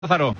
Lázaro.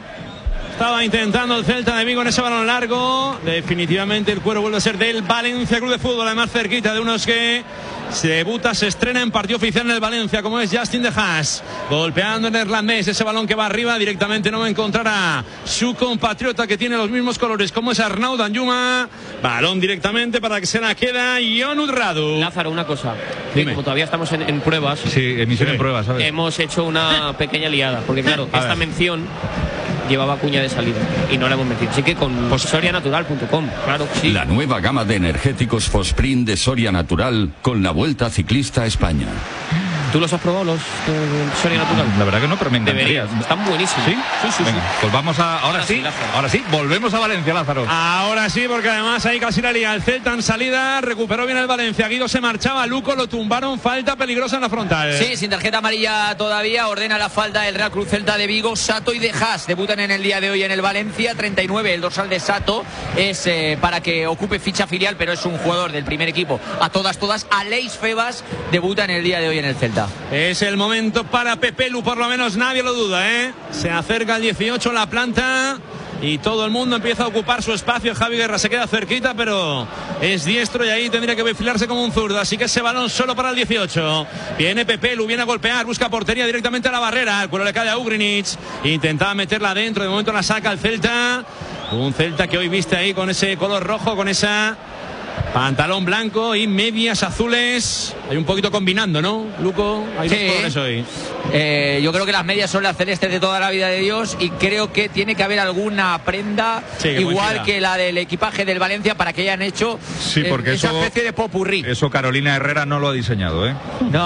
Estaba intentando el Celta de Vigo en ese balón largo. Definitivamente el cuero vuelve a ser del Valencia Club de Fútbol, además cerquita de unos que se debuta, se estrena en partido oficial en el Valencia, como es Justin De Haas, golpeando en neerlandés ese balón que va arriba. Directamente no va a encontrar a su compatriota que tiene los mismos colores como es Arnaud Danjuma. Balón directamente para que se la queda Ionut Radu. Lázaro, una cosa. Dime. Como todavía estamos en pruebas. Sí, emisión en pruebas, ¿sabes? Hemos hecho una pequeña liada. Porque claro, esta mención llevaba cuña de salida y no la hemos metido. Así que con sorianatural.com, claro, sí. La nueva gama de energéticos Fosprint de Soria Natural con la Vuelta Ciclista a España. ¿Tú los has probado, los Soria Natural? La verdad que no, pero me encantaría. Deberías. Están buenísimos. ¿Sí? Sí. Venga, pues vamos a... Ahora sí, volvemos a Valencia, Lázaro. Ahora sí, porque además ahí casi la liga. El Celta en salida, recuperó bien el Valencia. Guido se marchaba, Luco lo tumbaron, falta peligrosa en la frontal. Sí, sin tarjeta amarilla todavía, ordena la falta el Real Cruz Celta de Vigo. Sato y De Haas debutan en el día de hoy en el Valencia. 39, el dorsal de Sato es para que ocupe ficha filial, pero es un jugador del primer equipo. A todas, Aleix Febas debuta en el día de hoy en el Celta. Es el momento para Pepe Lu, por lo menos nadie lo duda, ¿eh? Se acerca el 18 la planta y todo el mundo empieza a ocupar su espacio. Javi Guerra se queda cerquita, pero es diestro y ahí tendría que perfilarse como un zurdo. Así que ese balón solo para el 18. Viene Pepe Lu, viene a golpear, busca portería directamente a la barrera. El cuero le cae a Ugrinic. Intentaba meterla adentro, de momento la saca el Celta. Un Celta que hoy viste ahí con ese color rojo, con esa pantalón blanco y medias azules. Hay un poquito combinando, ¿no, Luco? Hay dos colores hoy. Yo creo que las medias son las celestes de toda la vida de Dios y creo que tiene que haber alguna prenda igual que la del equipaje del Valencia para que hayan hecho porque esa eso, especie de popurrí. Eso Carolina Herrera no lo ha diseñado, ¿eh?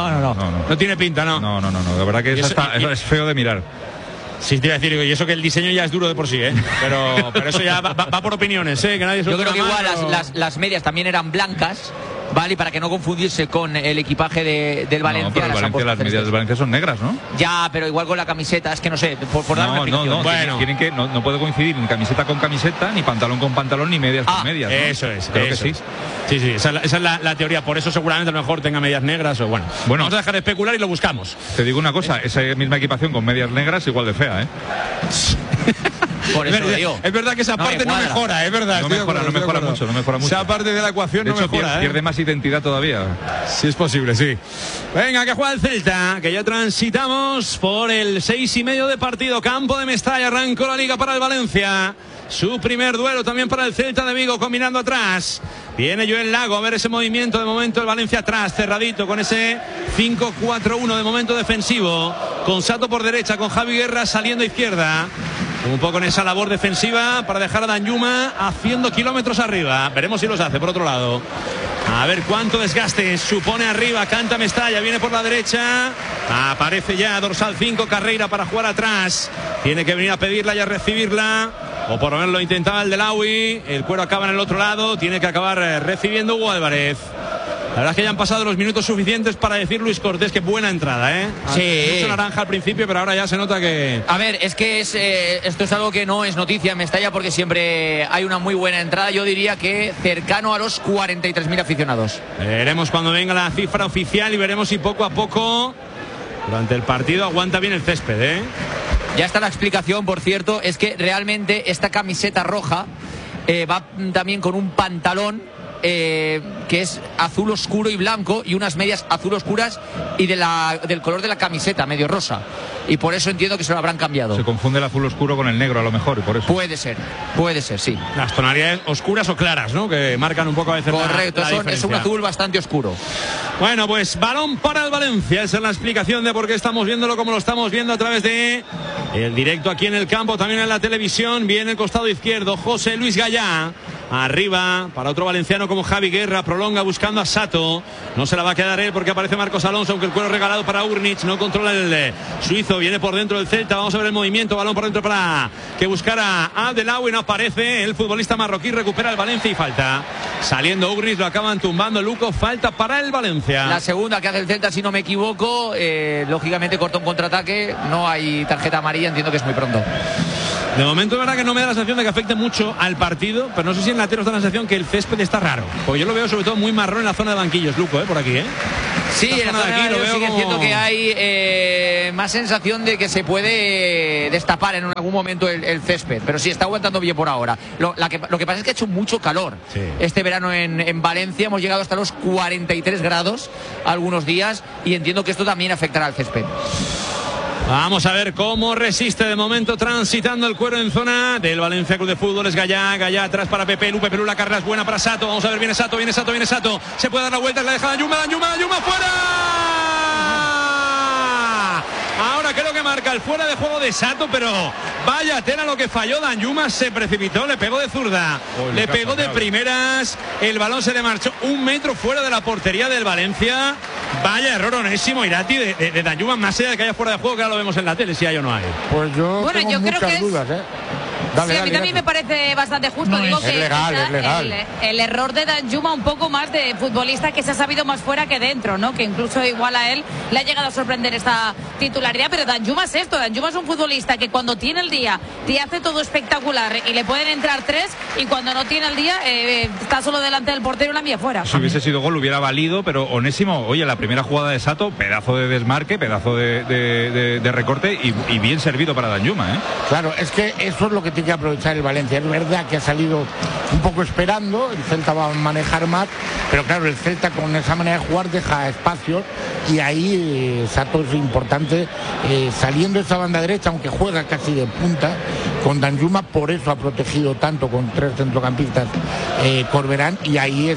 No tiene pinta, ¿no? No. La verdad que eso es feo de mirar. Sí, te iba a decir, y eso que el diseño ya es duro de por sí, ¿eh? Pero eso ya va por opiniones, ¿eh? Que nadie se Yo creo que igual pero... las medias también eran blancas, ¿vale? Y para que no confundirse con el equipaje del Valencia. No, pero las medias del Valencia son negras, ¿no? Ya, pero igual con la camiseta, es que no sé, por dar una explicación. Bueno. Tienen que, no puede coincidir ni camiseta con camiseta, ni pantalón con pantalón, ni medias con medias, ¿no? Eso es. Creo que sí. Sí, esa es la teoría. Por eso seguramente a lo mejor tenga medias negras o bueno. Vamos a dejar de especular y lo buscamos. Te digo una cosa, esa misma equipación con medias negras igual de fea, ¿eh? Por eso digo. Es verdad que esa parte no mejora, es verdad. No mejora mucho. Esa parte de la ecuación no mejora. Pierde más identidad todavía. Sí, es posible, sí. Venga, que juega el Celta, que ya transitamos por el 6:30 de partido. Campo de Mestalla, arrancó la liga para el Valencia. Su primer duelo también para el Celta de Vigo, combinando atrás. Viene Joel Lago a ver ese movimiento. De momento el Valencia atrás, cerradito con ese 5-4-1 de momento defensivo. Con Sato por derecha, con Javi Guerra saliendo a izquierda. Un poco en esa labor defensiva para dejar a Danjuma haciendo kilómetros arriba. Veremos si los hace por otro lado. A ver cuánto desgaste supone arriba. Canta Mestalla, viene por la derecha. Aparece ya dorsal 5 Carreira para jugar atrás. Tiene que venir a pedirla y a recibirla. O por lo menos lo intentaba el Delawi. El cuero acaba en el otro lado. Tiene que acabar recibiendo Hugo Álvarez. La verdad es que ya han pasado los minutos suficientes para decir Luis Cortés que buena entrada, ¿eh? Sí. Mucho naranja al principio, pero ahora ya se nota que... A ver, es que esto es algo que no es noticia en Mestalla porque siempre hay una muy buena entrada. Yo diría que cercano a los 43.000 aficionados. Veremos cuando venga la cifra oficial y veremos si poco a poco durante el partido aguanta bien el césped, ¿eh? Ya está la explicación, por cierto, es que realmente esta camiseta roja va también con un pantalón que es azul oscuro y blanco y unas medias azul oscuras y del color de la camiseta, medio rosa. Y por eso entiendo que se lo habrán cambiado. Se confunde el azul oscuro con el negro a lo mejor y por eso. Puede ser, sí. Las tonalidades oscuras o claras, ¿no? Que marcan un poco a veces. Correcto, la diferencia. es un azul bastante oscuro. Bueno, pues balón para el Valencia. Esa es la explicación de por qué estamos viéndolo como lo estamos viendo a través de el directo aquí en el campo, también en la televisión. Viene el costado izquierdo, José Luis Gallá. Arriba para otro valenciano como Javi Guerra, prolonga buscando a Sato, no se la va a quedar él porque aparece Marcos Alonso, aunque el cuero regalado para Ugrinic, no controla el suizo, viene por dentro del Celta, vamos a ver el movimiento, balón por dentro para que buscara a Delawi, no aparece el futbolista marroquí, recupera el Valencia y falta, saliendo Ugrinic, lo acaban tumbando Luco, falta para el Valencia. La segunda que hace el Celta, si no me equivoco, lógicamente corta un contraataque, no hay tarjeta amarilla, entiendo que es muy pronto. De momento es verdad que no me da la sensación de que afecte mucho al partido, pero no sé si en la tele os da la sensación que el césped está raro, porque yo lo veo sobre todo muy marrón en la zona de banquillos, Luco, por aquí, Sí, en la zona de aquí sigue siendo que hay más sensación de que se puede destapar en algún momento el césped, pero sí está aguantando bien por ahora. Lo que pasa es que ha hecho mucho calor este verano en Valencia. Hemos llegado hasta los 43 grados algunos días y entiendo que esto también afectará al césped. Vamos a ver cómo resiste de momento transitando el Cuero en zona del Valencia Club de Fútbol. Es Gallá atrás para Pepe Lu, la carrera es buena para Sato. Vamos a ver, viene Sato, se puede dar la vuelta, la deja Danjuma fuera. Ahora creo que marca el fuera de juego de Sato, pero vaya tela lo que falló. Danjuma se precipitó, le pegó de zurda, le pegó de primeras, el balón se le marchó 1 metro fuera de la portería del Valencia. Vaya error onésimo, Irati, de Danjuma, más allá de que haya fuera de juego, que ahora lo vemos en la tele, si hay o no hay. Pues yo tengo muchas dudas, Dale, a mí también me parece bastante justo. Digo que es legal. El error de Danjuma un poco más de futbolista que se ha sabido más fuera que dentro, ¿no? Que incluso igual a él le ha llegado a sorprender esta titularidad, pero Danjuma es esto. Danjuma es un futbolista que cuando tiene el día te hace todo espectacular y le pueden entrar 3, y cuando no tiene el día está solo delante del portero y la mía fuera. Si hubiese sido gol hubiera valido, pero onésimo, oye, la primera jugada de Sato, pedazo de desmarque, pedazo de recorte y bien servido para Danjuma, ¿eh? Claro, es que eso es lo que tiene que aprovechar el Valencia. Es verdad que ha salido un poco esperando, el Celta va a manejar más, pero claro, el Celta con esa manera de jugar deja espacios y ahí Sato es importante, saliendo esa banda derecha, aunque juega casi de punta con Danjuma, por eso ha protegido tanto con 3 centrocampistas Corberán, y ahí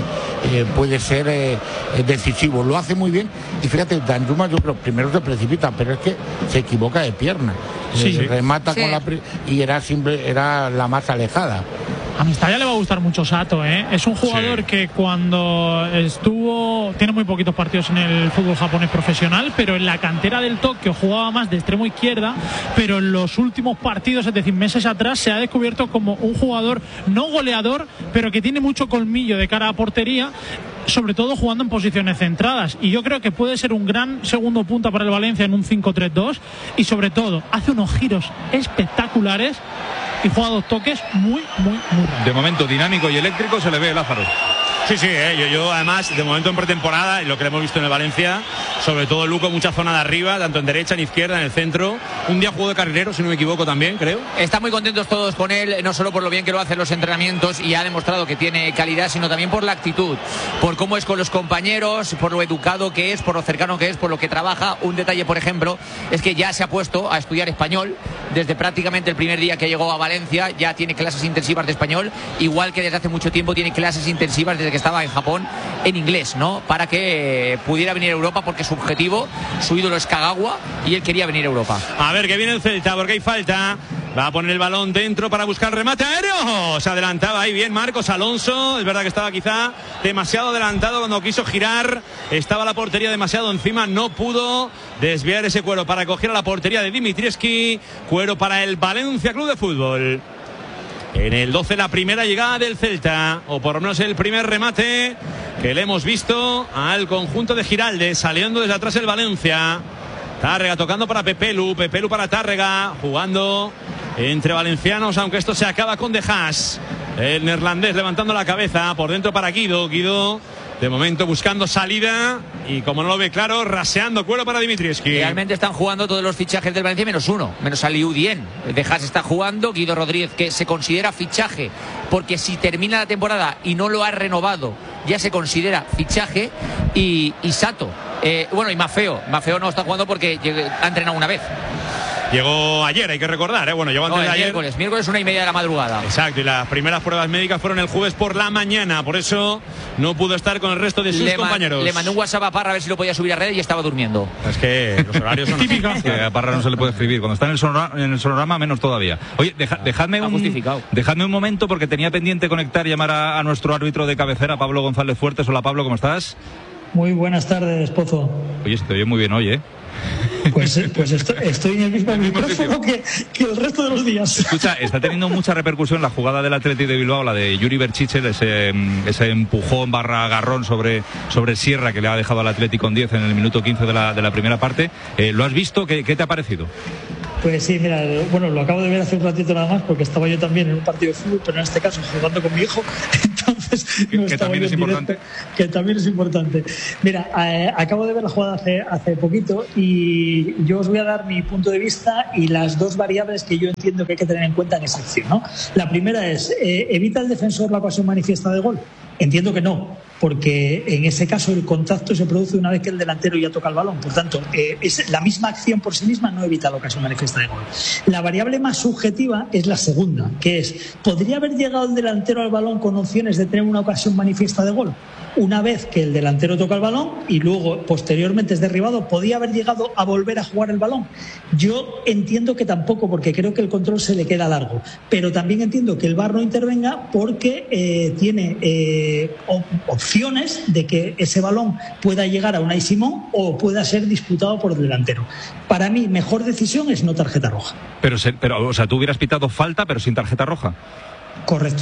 puede ser decisivo. Lo hace muy bien y fíjate, Danjuma yo creo primero se precipita, pero es que se equivoca de pierna. Remata con y era la más alejada. A Mestalla le va a gustar mucho Sato, ¿eh? Es un jugador que cuando tiene muy poquitos partidos en el fútbol japonés profesional, pero en la cantera del Tokio jugaba más de extremo izquierda, pero en los últimos partidos, es decir, meses atrás, se ha descubierto como un jugador no goleador, pero que tiene mucho colmillo de cara a portería, sobre todo jugando en posiciones centradas, y yo creo que puede ser un gran segundo punta para el Valencia en un 5-3-2, y sobre todo hace unos giros espectaculares y juega 2 toques muy de momento dinámico y eléctrico, se le ve Lázaro. Sí, yo además, de momento en pretemporada, y lo que hemos visto en el Valencia, sobre todo Luco, mucha zona de arriba, tanto en derecha, en izquierda, en el centro. Un día jugó de carrilero, si no me equivoco también, creo. Están muy contentos todos con él, no solo por lo bien que lo hace en los entrenamientos y ha demostrado que tiene calidad, sino también por la actitud, por cómo es con los compañeros, por lo educado que es, por lo cercano que es, por lo que trabaja. Un detalle, por ejemplo, es que ya se ha puesto a estudiar español desde prácticamente el primer día que llegó a Valencia. Ya tiene clases intensivas de español, igual que desde hace mucho tiempo tiene clases intensivas desde que estaba en Japón en inglés, ¿no? Para que pudiera venir a Europa, porque su objetivo, su ídolo es Kagawa y él quería venir a Europa. A ver, que viene el Celta, porque hay falta. Va a poner el balón dentro para buscar remate aéreo. Se adelantaba ahí bien Marcos Alonso. Es verdad que estaba quizá demasiado adelantado cuando quiso girar. Estaba la portería demasiado encima. No pudo desviar ese Cuero para coger a la portería de Dimitrievski. Cuero para el Valencia Club de Fútbol. En el 12 la primera llegada del Celta, o por lo menos el primer remate que le hemos visto al conjunto de Giraldes, saliendo desde atrás el Valencia. Tárrega tocando para Pepe Lu para Tárrega, jugando entre valencianos, aunque esto se acaba con De Haas. El neerlandés levantando la cabeza, por dentro para Guido de momento buscando salida y, como no lo ve claro, raseando Cuero para Dimitrievski. Realmente están jugando todos los fichajes del Valencia menos uno, menos Aliou Dieng. De Haas está jugando, Guido Rodríguez, que se considera fichaje porque si termina la temporada y no lo ha renovado ya se considera fichaje, y Sato, y Maffeo no está jugando porque ha entrenado una vez. Llegó ayer, hay que recordar, llegó antes de ayer. Miércoles 1:30 de la madrugada. Exacto, y las primeras pruebas médicas fueron el jueves por la mañana, por eso no pudo estar con el resto de sus compañeros. Le mandó un WhatsApp a Parra a ver si lo podía subir a redes y estaba durmiendo. Es que los horarios son típicos. A Parra no se le puede escribir, cuando está en el sonorama menos todavía. Oye, dejadme un momento, porque tenía pendiente conectar y llamar a nuestro árbitro de cabecera, Pablo González Fuertes. Hola Pablo, ¿cómo estás? Muy buenas tardes, Pozo. Oye, se te oye muy bien hoy, ¿eh? Pues estoy en el mismo micrófono que el resto de los días. Escucha, está teniendo mucha repercusión la jugada del Athletic de Bilbao, la de Yuri Berchichel, ese empujón / agarrón sobre Sierra que le ha dejado al Athletic con 10 en el minuto 15 de la primera parte. ¿Lo has visto? ¿Qué te ha parecido? Pues sí, mira, lo acabo de ver hace un ratito nada más, porque estaba yo también en un partido de fútbol, pero en este caso jugando con mi hijo. entonces no que también es importante. Que también es importante. Mira, acabo de ver la jugada hace poquito y yo os voy a dar mi punto de vista y las dos variables que yo entiendo que hay que tener en cuenta en esa acción, ¿no? La primera es, ¿evita el defensor la ocasión manifiesta de gol? Entiendo que no, porque en ese caso el contacto se produce una vez que el delantero ya toca el balón. Por tanto, es la misma acción por sí misma no evita la ocasión manifiesta de gol. La variable más subjetiva es la segunda, que es, ¿podría haber llegado el delantero al balón con opciones de tener una ocasión manifiesta de gol? Una vez que el delantero toca el balón y luego posteriormente es derribado, ¿podía haber llegado a volver a jugar el balón? Yo entiendo que tampoco, porque creo que el control se le queda largo, pero también entiendo que el VAR no intervenga porque tiene opciones de que ese balón pueda llegar a Unai Simón o pueda ser disputado por el delantero. Para mí, mejor decisión es no tarjeta roja. Pero o sea, tú hubieras pitado falta pero sin tarjeta roja. Correcto.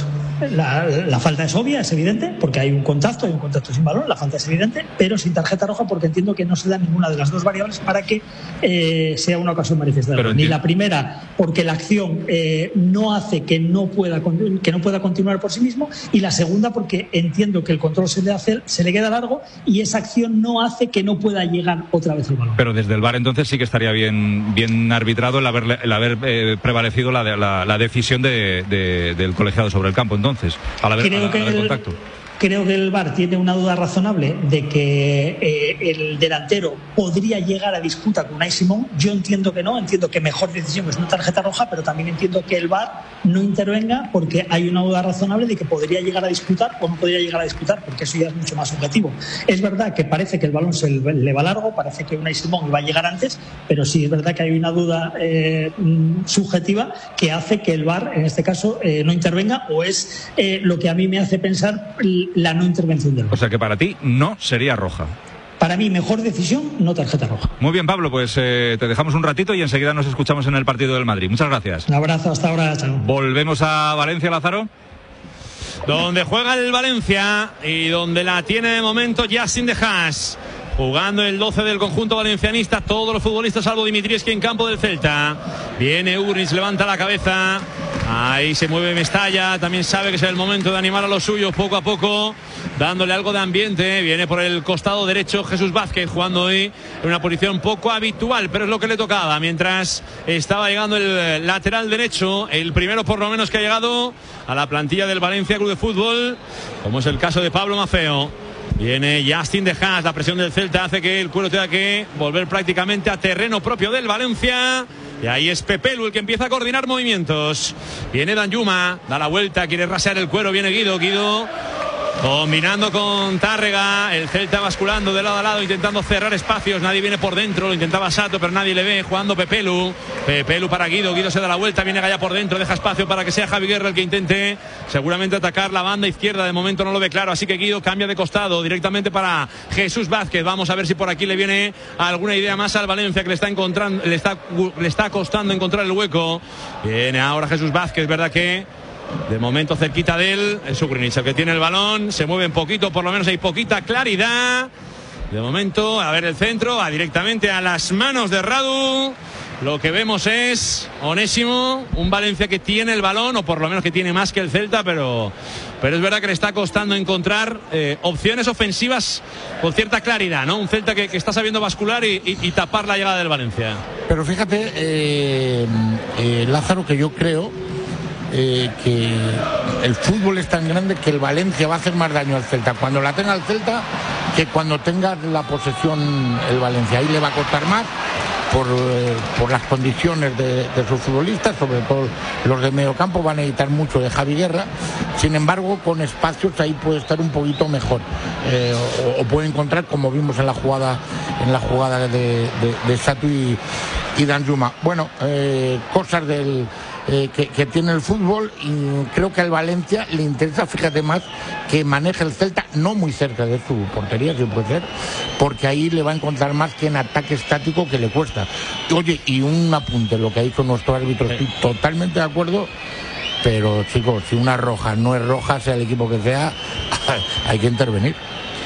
La falta es obvia, es evidente, porque hay un contacto sin balón, la falta es evidente, pero sin tarjeta roja porque entiendo que no se da ninguna de las dos variables para que sea una ocasión manifiesta. Ni la primera, porque la acción no hace que no pueda continuar por sí mismo, y la segunda porque entiendo que el control se le queda largo y esa acción no hace que no pueda llegar otra vez al balón. Pero desde el VAR entonces sí que estaría bien arbitrado el haber prevalecido la decisión del colegiado sobre el campo, entonces, al haber contacto. Creo que el VAR tiene una duda razonable de que el delantero podría llegar a disputa con Unai Simón. Yo entiendo que no, entiendo que mejor decisión es no tarjeta roja, pero también entiendo que el VAR no intervenga porque hay una duda razonable de que podría llegar a disputar o no podría llegar a disputar, porque eso ya es mucho más subjetivo. Es verdad que parece que el balón se le va largo, parece que Unai Simón iba a llegar antes, pero sí es verdad que hay una duda subjetiva que hace que el VAR, en este caso, no intervenga, o es lo que a mí me hace pensar la no intervención del VAR. O sea que para ti no sería roja. Para mí, mejor decisión, no tarjeta roja. Muy bien, Pablo, pues te dejamos un ratito y enseguida nos escuchamos en el partido del Madrid. Muchas gracias. Un abrazo, hasta ahora. Chao. Volvemos a Valencia, Lázaro. Donde juega el Valencia y donde la tiene de momento Yacine de Haas. Jugando el 12 del conjunto valencianista, todos los futbolistas salvo Dimitrievski en campo del Celta. Viene Uriz, levanta la cabeza. Ahí se mueve Mestalla, también sabe que es el momento de animar a los suyos poco a poco, dándole algo de ambiente. Viene por el costado derecho Jesús Vázquez, jugando hoy en una posición poco habitual, pero es lo que le tocaba. Mientras estaba llegando el lateral derecho, el primero por lo menos que ha llegado a la plantilla del Valencia Club de Fútbol, como es el caso de Pablo Maffeo. Viene Yacine de Haas, la presión del Celta hace que el cuero tenga que volver prácticamente a terreno propio del Valencia. Y ahí es Pepelu el que empieza a coordinar movimientos. Viene Danjuma, da la vuelta, quiere rasear el cuero, viene Guido combinando con Tárrega, el Celta basculando de lado a lado, intentando cerrar espacios, nadie viene por dentro, lo intentaba Sato, pero nadie le ve, jugando Pepelu para Guido se da la vuelta, viene Gaya por dentro, deja espacio para que sea Javi Guerra el que intente seguramente atacar la banda izquierda, de momento no lo ve claro, así que Guido cambia de costado directamente para Jesús Vázquez. Vamos a ver si por aquí le viene alguna idea más al Valencia, que le está costando encontrar el hueco. Viene ahora Jesús Vázquez, verdad que de momento cerquita de él, es Ugrinic el que tiene el balón, se mueve un poquito, por lo menos hay poquita claridad. De momento, a ver el centro, va directamente a las manos de Radu. Lo que vemos es Onésimo, un Valencia que tiene el balón, o por lo menos que tiene más que el Celta, pero es verdad que le está costando encontrar opciones ofensivas con cierta claridad, ¿no? Un Celta que está sabiendo bascular y tapar la llegada del Valencia. Pero fíjate, Lázaro, que yo creo que el fútbol es tan grande que el Valencia va a hacer más daño al Celta cuando la tenga el Celta que cuando tenga la posesión el Valencia. Ahí le va a costar más por las condiciones de sus futbolistas, sobre todo los de medio campo van a necesitar mucho de Javi Guerra. Sin embargo, con espacios ahí puede estar un poquito mejor, o puede encontrar, como vimos en la jugada de Sato y Danjuma. Bueno, cosas del que tiene el fútbol, y creo que al Valencia le interesa, fíjate, más que maneje el Celta no muy cerca de su portería, si puede ser, porque ahí le va a encontrar más que en ataque estático, que le cuesta. Oye, y un apunte, lo que ha dicho nuestro árbitro, estoy totalmente de acuerdo, pero chicos, si una roja no es roja, sea el equipo que sea, hay que intervenir.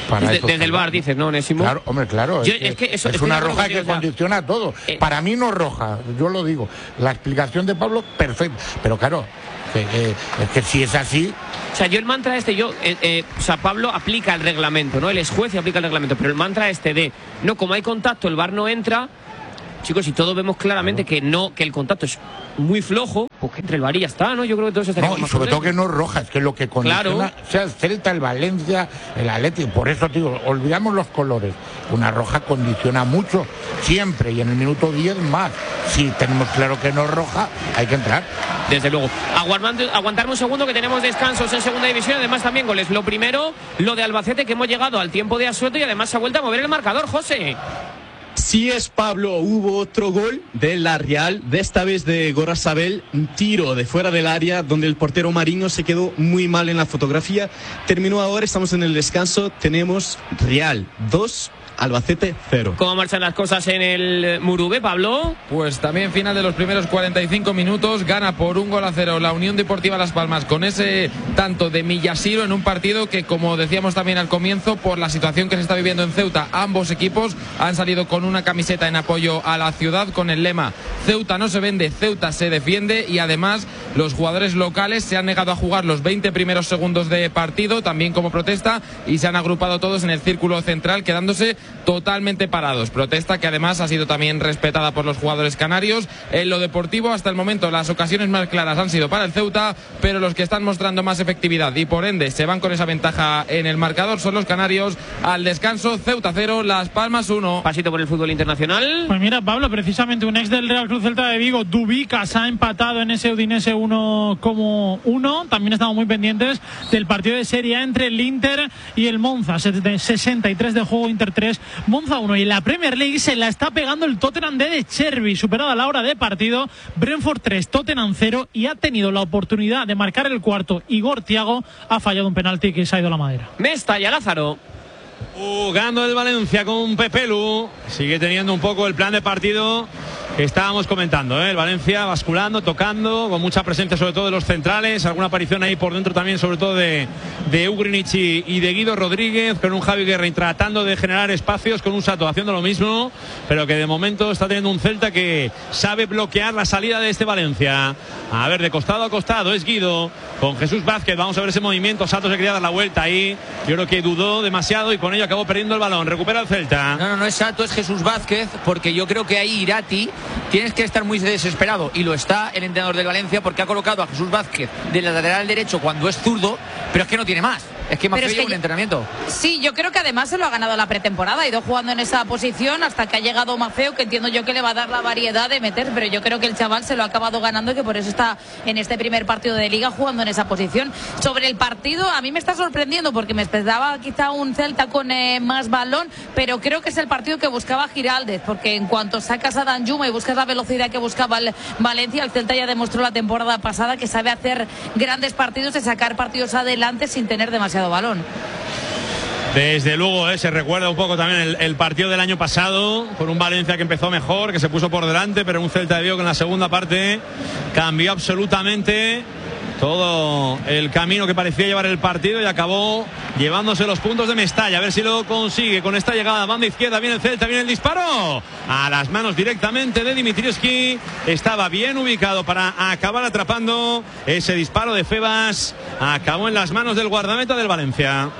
Desde el VAR dices, ¿no, Onésimo? Claro, hombre, claro. Es una roja que condiciona todo. Para mí no roja, yo lo digo. La explicación de Pablo, perfecto. Pero claro, es que si es así... O sea, yo el mantra Pablo aplica el reglamento, ¿no? Él es juez y aplica el reglamento, pero el mantra no, como hay contacto, el VAR no entra. Chicos, si todos vemos claramente que el contacto es muy flojo, pues que entre el VAR y ya está, ¿no? Yo creo que todo eso estaría más sobre todo que no es roja, es que lo que condiciona, sea el Celta, el Valencia, el Atlético, por eso te digo, olvidamos los colores. Una roja condiciona mucho, siempre, y en el minuto 10 más. Si tenemos claro que no es roja, hay que entrar. Desde luego. Aguantarme un segundo, que tenemos descansos en segunda división, además también goles. Lo primero, lo de Albacete, que hemos llegado al tiempo de asueto y además se ha vuelto a mover el marcador, José. Sí es, Pablo, hubo otro gol de la Real, de esta vez de Gorosabel, un tiro de fuera del área donde el portero Mariño se quedó muy mal en la fotografía. Terminó ahora, estamos en el descanso, tenemos Real 2, Albacete 0. ¿Cómo marchan las cosas en el Murube, Pablo? Pues también final de los primeros 45 minutos, gana por 1-0 la Unión Deportiva Las Palmas con ese tanto de Millasiro en un partido que, como decíamos también al comienzo, por la situación que se está viviendo en Ceuta, ambos equipos han salido con una camiseta en apoyo a la ciudad con el lema Ceuta no se vende, Ceuta se defiende, y además los jugadores locales se han negado a jugar los 20 primeros segundos de partido, también como protesta, y se han agrupado todos en el círculo central, quedándose totalmente parados. Protesta que además ha sido también respetada por los jugadores canarios. En lo deportivo, hasta el momento, las ocasiones más claras han sido para el Ceuta, pero los que están mostrando más efectividad y por ende se van con esa ventaja en el marcador son los canarios. Al descanso, Ceuta 0, Las Palmas 1. Pasito por el fútbol internacional. Pues mira, Pablo, precisamente un ex del Real Cruz Celta de Vigo, Dubicas, ha empatado en ese Udinese 1-1. También estamos muy pendientes del partido de Serie A entre el Inter y el Monza. 63 de juego, Inter 3, Monza 1. Y en la Premier League se la está pegando el Tottenham de Cherby, superada la hora de partido. Brentford 3, Tottenham 0, y ha tenido la oportunidad de marcar el cuarto. Igor Thiago ha fallado un penalti que se ha ido a la madera. Mestalla, Lázaro. Jugando el Valencia con Pepelu, sigue teniendo un poco el plan de partido que estábamos comentando, ¿eh? El Valencia basculando, tocando, con mucha presencia sobre todo de los centrales, alguna aparición ahí por dentro también sobre todo de Ugrinic y de Guido Rodríguez, con un Javi Guerra tratando de generar espacios, con un Sato haciendo lo mismo, pero que de momento está teniendo un Celta que sabe bloquear la salida de este Valencia. A ver, de costado a costado es Guido con Jesús Vázquez, vamos a ver ese movimiento. Sato se quería dar la vuelta ahí, yo creo que dudó demasiado y con ello acabó perdiendo el balón. Recupera el Celta. No es Sato, es Jesús Vázquez, porque yo creo que ahí Irati tienes que estar muy desesperado, y lo está el entrenador del Valencia, porque ha colocado a Jesús Vázquez de lateral derecho cuando es zurdo, pero es que no tiene más. Es que Mafeo lleva un entrenamiento. Sí, yo creo que además se lo ha ganado la pretemporada. Ha ido jugando en esa posición hasta que ha llegado Mafeo, que entiendo yo que le va a dar la variedad de meter, pero yo creo que el chaval se lo ha acabado ganando y que por eso está en este primer partido de Liga jugando en esa posición. Sobre el partido, a mí me está sorprendiendo porque me esperaba quizá un Celta con más balón, pero creo que es el partido que buscaba Giraldez, porque en cuanto sacas a Danjuma y buscas la velocidad que buscaba el Valencia, el Celta ya demostró la temporada pasada que sabe hacer grandes partidos y sacar partidos adelante sin tener demasiado balón. Desde luego, se recuerda un poco también el partido del año pasado, con un Valencia que empezó mejor, que se puso por delante, pero un Celta de Vigo que en la segunda parte cambió absolutamente todo el camino que parecía llevar el partido y acabó llevándose los puntos de Mestalla. A ver si lo consigue con esta llegada. Banda izquierda, viene el Celta, viene el disparo a las manos directamente de Dimitrievski. Estaba bien ubicado para acabar atrapando ese disparo de Febas. Acabó en las manos del guardameta del Valencia.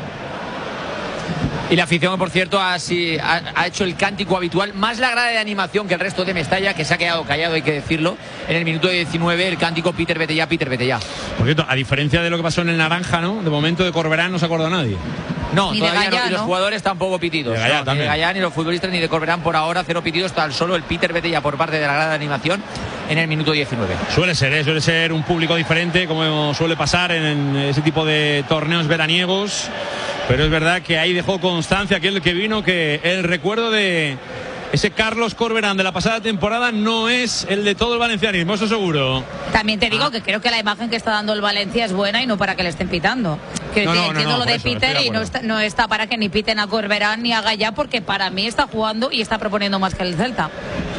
Y la afición, por cierto, ha hecho el cántico habitual, más la grada de animación que el resto de Mestalla, que se ha quedado callado, hay que decirlo. En el minuto 19, el cántico Peter, vete ya, Peter, vete ya. Por cierto, a diferencia de lo que pasó en el Naranja, ¿no? De momento de Corberán no se acordó nadie. No, ni todavía no, y los jugadores tampoco pitidos. Ni de Gallá, ni los futbolistas, ni de Corberán por ahora, cero pitidos, tan solo el Peter vete ya por parte de la grada de animación en el minuto 19. Suele ser un público diferente, como suele pasar en ese tipo de torneos veraniegos. Pero es verdad que ahí dejó constancia aquel que vino, que el recuerdo de ese Carlos Corberán de la pasada temporada no es el de todo el valencianismo, eso seguro. También te digo que creo que la imagen que está dando el Valencia es buena y no para que le estén pitando. Entiendo lo de Peter y no está para que ni piten a Corberán ni a Gallá, porque para mí está jugando y está proponiendo más que el Celta.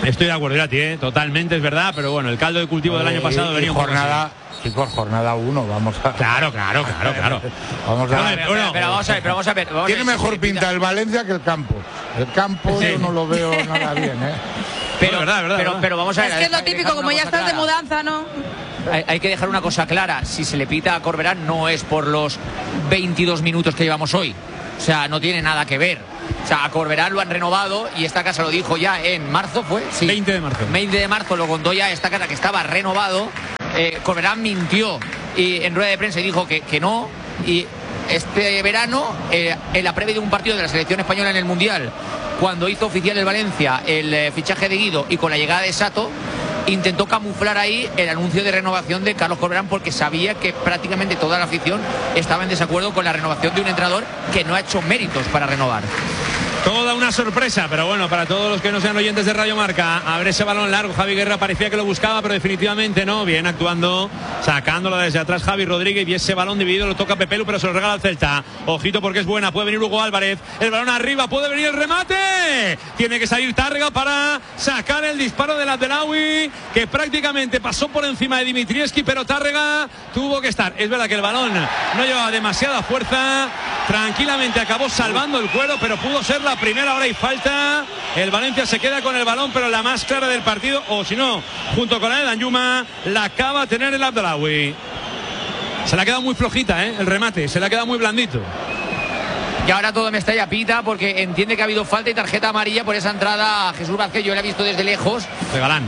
Estoy de acuerdo, Irati, totalmente, es verdad, pero bueno, el caldo de cultivo del año pasado venía un poco así. Chicos, jornada 1, vamos a... Claro. Vamos a ver. Pero vamos a ver. Tiene mejor pinta el Valencia que el campo. El campo yo no lo veo nada bien, Pero vamos a ver. Es que es lo típico, como ya estás de mudanza, ¿no? Hay que dejar una cosa clara. Si se le pita a Corberán no es por los 22 minutos que llevamos hoy. O sea, no tiene nada que ver. O sea, a Corberán lo han renovado y esta casa lo dijo ya en marzo, ¿fue? Sí. 20 de marzo. 20 de marzo lo contó ya esta casa que estaba renovado. Corberán mintió y en rueda de prensa dijo que no. Y este verano, en la previa de un partido de la selección española en el Mundial, cuando hizo oficial el Valencia el fichaje de Guido y con la llegada de Sato, intentó camuflar ahí el anuncio de renovación de Carlos Corberán porque sabía que prácticamente toda la afición estaba en desacuerdo con la renovación de un entrenador que no ha hecho méritos para renovar. Toda una sorpresa, pero bueno, para todos los que no sean oyentes de Radio Marca, a ver ese balón largo. Javi Guerra parecía que lo buscaba, pero definitivamente no. Bien actuando, sacándola desde atrás Javi Rodríguez, y ese balón dividido lo toca Pepelu, pero se lo regala al Celta. Ojito porque es buena, puede venir Hugo Álvarez, el balón arriba, puede venir el remate. Tiene que salir Tárrega para sacar el disparo del Abdelawi, que prácticamente pasó por encima de Dimitrievski, pero Tárrega tuvo que estar. Es verdad que el balón no llevaba demasiada fuerza, tranquilamente acabó salvando el cuero, pero pudo ser la primera hora y falta. El Valencia se queda con el balón, pero la más clara del partido, o si no, junto con la de Danjuma, la acaba de tener el Abdelawi. Se le ha quedado muy flojita, el remate, se le ha quedado muy blandito. Y ahora todo Mestalla pita porque entiende que ha habido falta y tarjeta amarilla por esa entrada a Jesús Vázquez. Yo la he visto desde lejos. De Galán.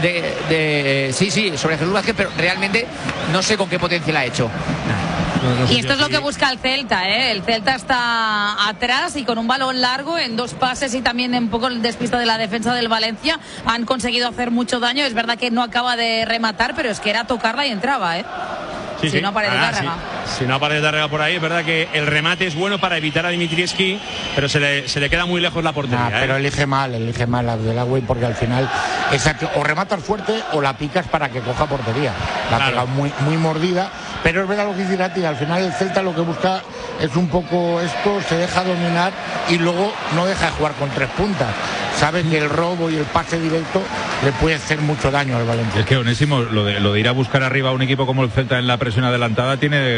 Sí, sobre Jesús Vázquez, pero realmente no sé con qué potencia la ha hecho. Y esto es lo que busca el Celta, El Celta está atrás y con un balón largo en 2 pases y también un poco el despiste de la defensa del Valencia han conseguido hacer mucho daño. Es verdad que no acaba de rematar, pero es que era tocarla y entraba, Si no aparece Tárrega. Si no aparece Tárrega por ahí, es verdad que el remate es bueno para evitar a Dimitrievski, pero se le queda muy lejos la portería. Pero elige mal Abdelawi, porque al final o rematas fuerte o la picas para que coja portería. La ha pegado muy mordida, pero es verdad lo que dice Irati, al final el Celta lo que busca es un poco esto, se deja dominar y luego no deja de jugar con 3 puntas. Saben que el robo y el pase directo le puede hacer mucho daño al Valencia. Es que Onésimo, lo de ir a buscar arriba a un equipo como el Celta en la presión adelantada tiene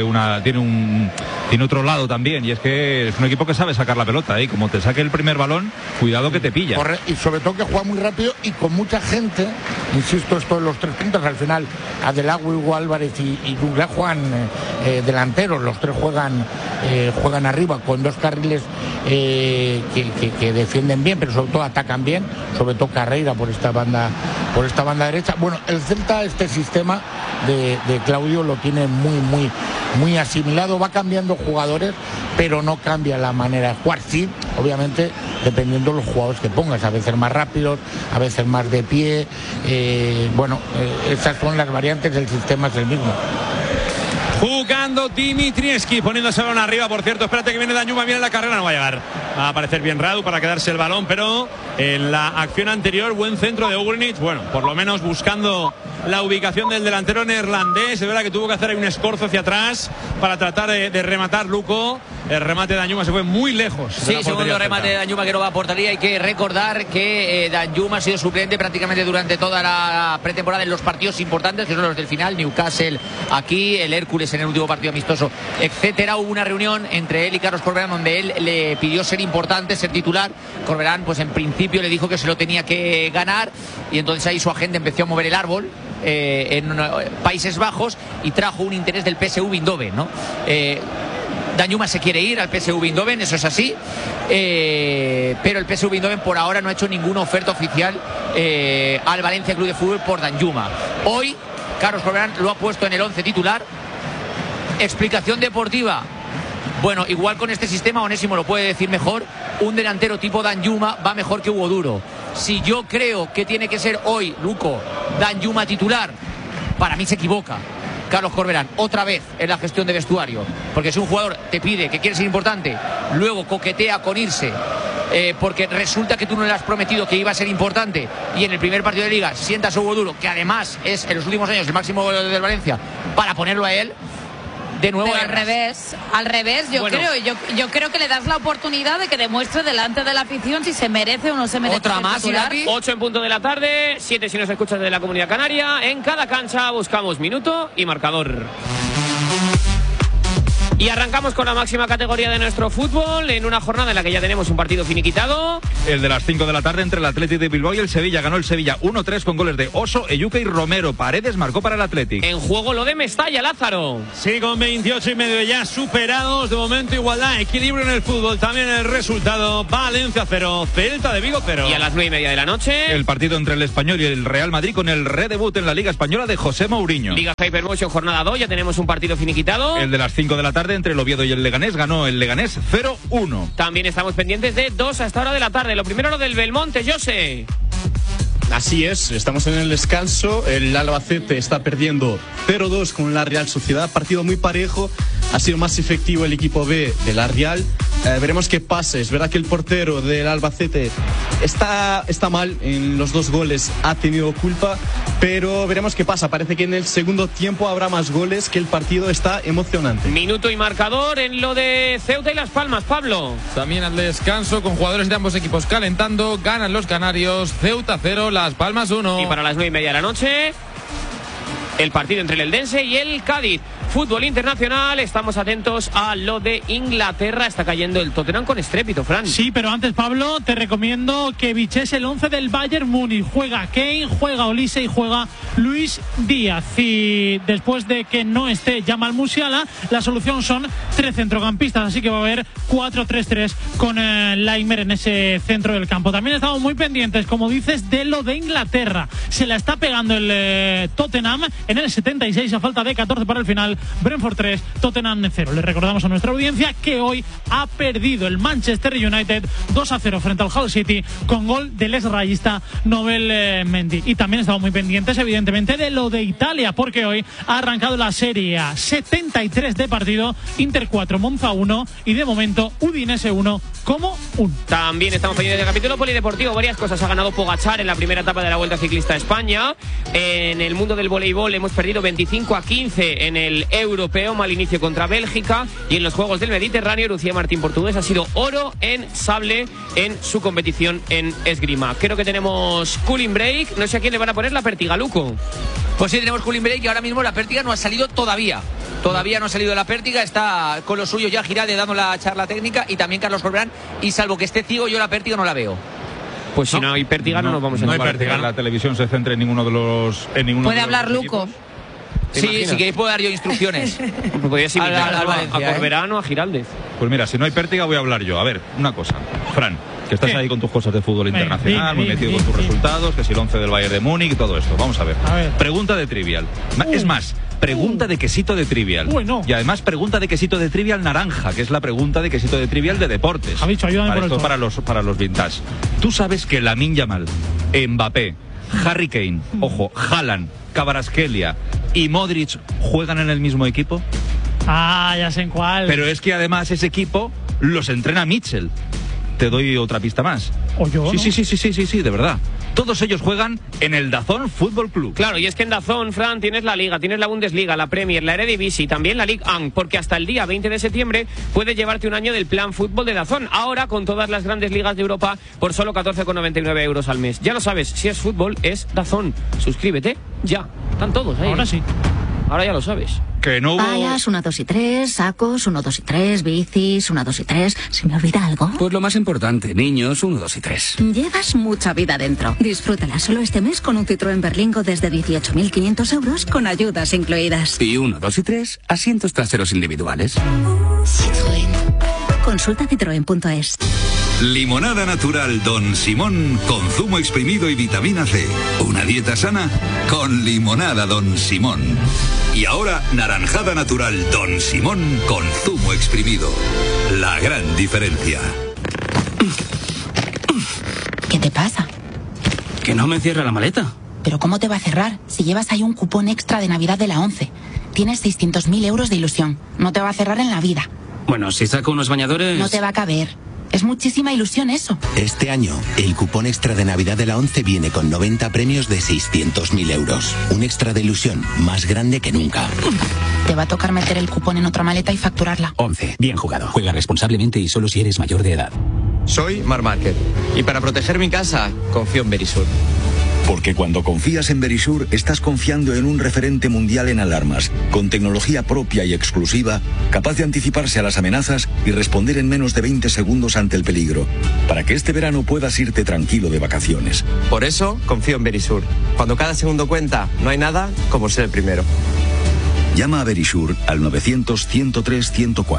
otro lado también, y es que es un equipo que sabe sacar la pelota, y como te saque el primer balón, cuidado que te pilla. Y sobre todo que juega muy rápido y con mucha gente, insisto, esto de los 3 puntas, al final Abdelawi, Hugo Álvarez y Douglas juegan delanteros, los 3 juegan arriba con 2 carriles que defienden bien, pero sobre todo atacan bien, sobre todo Carreira por esta banda derecha. Bueno, el Celta este sistema de Claudio lo tiene muy asimilado, va cambiando jugadores, pero no cambia la manera de jugar. Sí, obviamente, dependiendo de los jugadores que pongas, a veces más rápidos, a veces más de pie. Esas son las variantes del sistema, es el mismo. Jugando Dimitrievski, poniéndose el balón arriba, por cierto. Espérate que viene Danjuma, viene la carrera, no va a llegar. Va a aparecer bien Radu para quedarse el balón, pero en la acción anterior, buen centro de Ugrinic. Bueno, por lo menos buscando la ubicación del delantero neerlandés. Es verdad que tuvo que hacer ahí un escorzo hacia atrás para tratar de rematar Luco. El remate de Danjuma se fue muy lejos. Sí, segundo remate de Danjuma que no va a portería. Hay que recordar que Danjuma ha sido suplente prácticamente durante toda la pretemporada en los partidos importantes, que son los del final, Newcastle aquí, el Hércules en el último partido amistoso, etcétera. Hubo una reunión entre él y Carlos Corberán donde él le pidió ser importante, ser titular. Corberán, pues en principio le dijo que se lo tenía que ganar, y entonces ahí su agente empezó a mover el árbol en Países Bajos y trajo un interés del PSV Eindhoven, ¿no? Danjuma se quiere ir al PSV Eindhoven, eso es así, pero el PSV Eindhoven por ahora no ha hecho ninguna oferta oficial al Valencia Club de Fútbol por Danjuma. Hoy Carlos Corberán lo ha puesto en el 11 titular. Explicación deportiva: bueno, igual con este sistema, Onésimo lo puede decir mejor, un delantero tipo Danjuma va mejor que Hugo Duro. Si yo creo que tiene que ser hoy, Luco, Danjuma titular, para mí se equivoca Carlos Corberán otra vez en la gestión de vestuario, porque si un jugador te pide que quiere ser importante, luego coquetea con irse porque resulta que tú no le has prometido que iba a ser importante, y en el primer partido de Liga sientas a Hugo Duro, que además es en los últimos años el máximo goleador del Valencia, para ponerlo a él, de nuevo. Pero al revés, yo creo que le das la oportunidad de que demuestre delante de la afición si se merece o no se merece. Otra más, 8 en punto de la tarde, 7 si nos escuchas de la Comunidad Canaria. En cada cancha buscamos minuto y marcador. Y arrancamos con la máxima categoría de nuestro fútbol en una jornada en la que ya tenemos un partido finiquitado. El de las 5 de la tarde entre el Athletic de Bilbao y el Sevilla. Ganó el Sevilla 1-3 con goles de Oso, Eyuke y Romero. Paredes marcó para el Athletic. En juego lo de Mestalla, Lázaro. Sí, con 28 y medio ya superados. De momento igualdad, equilibrio en el fútbol. También el resultado. Valencia 0, Celta de Vigo 0. Y a las 9:30 de la noche. El partido entre el Español y el Real Madrid con el redebut en la Liga Española de José Mourinho. Liga Hypermotion jornada 2, ya tenemos un partido finiquitado. El de las 5 de la tarde entre el Oviedo y el Leganés. Ganó el Leganés 0-1. También estamos pendientes de 2 a esta hora de la tarde. Lo primero lo del Belmonte, José. Así es, estamos en el descanso. El Albacete está perdiendo 0-2 con la Real Sociedad. Partido muy parejo. Ha sido más efectivo el equipo B de la Real. Veremos qué pasa. Es verdad que el portero del Albacete está mal en los 2 goles. Ha tenido culpa. Pero veremos qué pasa. Parece que en el segundo tiempo habrá más goles, que el partido está emocionante. Minuto y marcador en lo de Ceuta y Las Palmas, Pablo. También al descanso, con jugadores de ambos equipos calentando. Ganan los canarios. Ceuta 0, Las Palmas 1. Y para las 9:30 de la noche, el partido entre el Eldense y el Cádiz. Fútbol internacional, estamos atentos a lo de Inglaterra. Está cayendo el Tottenham con estrépito, Fran. Sí, pero antes, Pablo, te recomiendo que biches el 11 del Bayern Múnich. Juega Kane, juega Olise y juega Luis Díaz. Y después de que no esté Jamal Musiala, la solución son 3 centrocampistas. Así que va a haber 4-3-3 con Laimer en ese centro del campo. También estamos muy pendientes, como dices, de lo de Inglaterra. Se la está pegando el Tottenham en el 76 a falta de 14 para el final. Brentford 3, Tottenham 0. Le recordamos a nuestra audiencia que hoy ha perdido el Manchester United 2-0 frente al Hull City con gol del exrayista Nobel Mendy. Y también estamos muy pendientes, evidentemente, de lo de Italia, porque hoy ha arrancado la Serie A. 73 de partido, Inter 4, Monza 1 y de momento Udinese 1 como 1. También estamos pendientes del capítulo polideportivo. Varias cosas. Ha ganado Pogačar en la primera etapa de la Vuelta Ciclista a España. En el mundo del voleibol hemos perdido 25-15 en el europeo, mal inicio contra Bélgica. Y en los Juegos del Mediterráneo, Lucía Martín, portugués, ha sido oro en sable en su competición en esgrima. Creo que tenemos cooling break. No sé a quién le van a poner la pértiga, Luco. Pues sí, tenemos cooling break y ahora mismo la pértiga no ha salido todavía. Todavía no ha salido la pértiga, está con lo suyo ya Giralde dando la charla técnica y también Carlos Corberán. Y salvo que esté ciego, yo la pértiga no la veo. Pues si no hay pértiga, no nos vamos a encontrar. No hay pértiga. La televisión se centra en ninguno de los. Puede hablar Luco. Sí, si queréis puedo dar yo instrucciones. Podrías invitar a Corberán o a Giraldez. Pues mira, si no hay pértiga voy a hablar yo. A ver, una cosa. Fran, que estás ahí con tus cosas de fútbol internacional, muy metido con tus resultados, que si el 11 del Bayern de Múnich y todo esto. Vamos a ver. Pregunta de Trivial. Es más, pregunta de quesito de Trivial. Y además pregunta de quesito de Trivial naranja, que es la pregunta de quesito de Trivial de deportes. Para los vintage. ¿Tú sabes que Lamine Yamal, Mbappé, Harry Kane, ojo, Haaland, Kvaratskhelia y Modric juegan en el mismo equipo? Ah, ya sé en cuál. Pero es que además ese equipo los entrena Mitchell. Te doy otra pista más. ¿O yo? Sí, de verdad. Todos ellos juegan en el DAZN Fútbol Club. Claro, y es que en DAZN, Fran, tienes la Liga, tienes la Bundesliga, la Premier, la Eredivisie y también la Ligue 1, porque hasta el día 20 de septiembre puedes llevarte un año del plan fútbol de DAZN. Ahora con todas las grandes ligas de Europa por solo 14,99 euros al mes. Ya lo sabes, si es fútbol, es DAZN. Suscríbete ya. Están todos ahí. Ahora sí. Ahora ya lo sabes. Que no hubo... Palas, 1, 2 y 3, sacos, 1, 2 y 3, bicis, 1, 2 y 3. ¿Se me olvida algo? Pues lo más importante, niños, 1, 2 y 3. Llevas mucha vida dentro. Disfrútala solo este mes con un Citroën Berlingo desde 18.500 euros con ayudas incluidas. Y 1, 2 y 3, asientos traseros individuales. Citroën. Consulta citroen.es. Limonada natural Don Simón con zumo exprimido y vitamina C. Una dieta sana con limonada Don Simón. Y ahora naranjada natural Don Simón con zumo exprimido. La gran diferencia. ¿Qué te pasa? Que no me cierra la maleta. ¿Pero cómo te va a cerrar si llevas ahí un cupón extra de Navidad de la 11? Tienes 600.000 euros de ilusión. No te va a cerrar en la vida. Bueno, si saco unos bañadores... No te va a caber. Es muchísima ilusión eso. Este año, el cupón extra de Navidad de la ONCE viene con 90 premios de 600.000 euros. Un extra de ilusión más grande que nunca. Te va a tocar meter el cupón en otra maleta y facturarla. 11. Bien jugado. Juega responsablemente y solo si eres mayor de edad. Soy Mar Márquez y para proteger mi casa confío en Verisur. Porque cuando confías en Verisur, estás confiando en un referente mundial en alarmas, con tecnología propia y exclusiva, capaz de anticiparse a las amenazas y responder en menos de 20 segundos ante el peligro, para que este verano puedas irte tranquilo de vacaciones. Por eso confío en Verisur. Cuando cada segundo cuenta, no hay nada como ser el primero. Llama a Verisur al 900-103-104.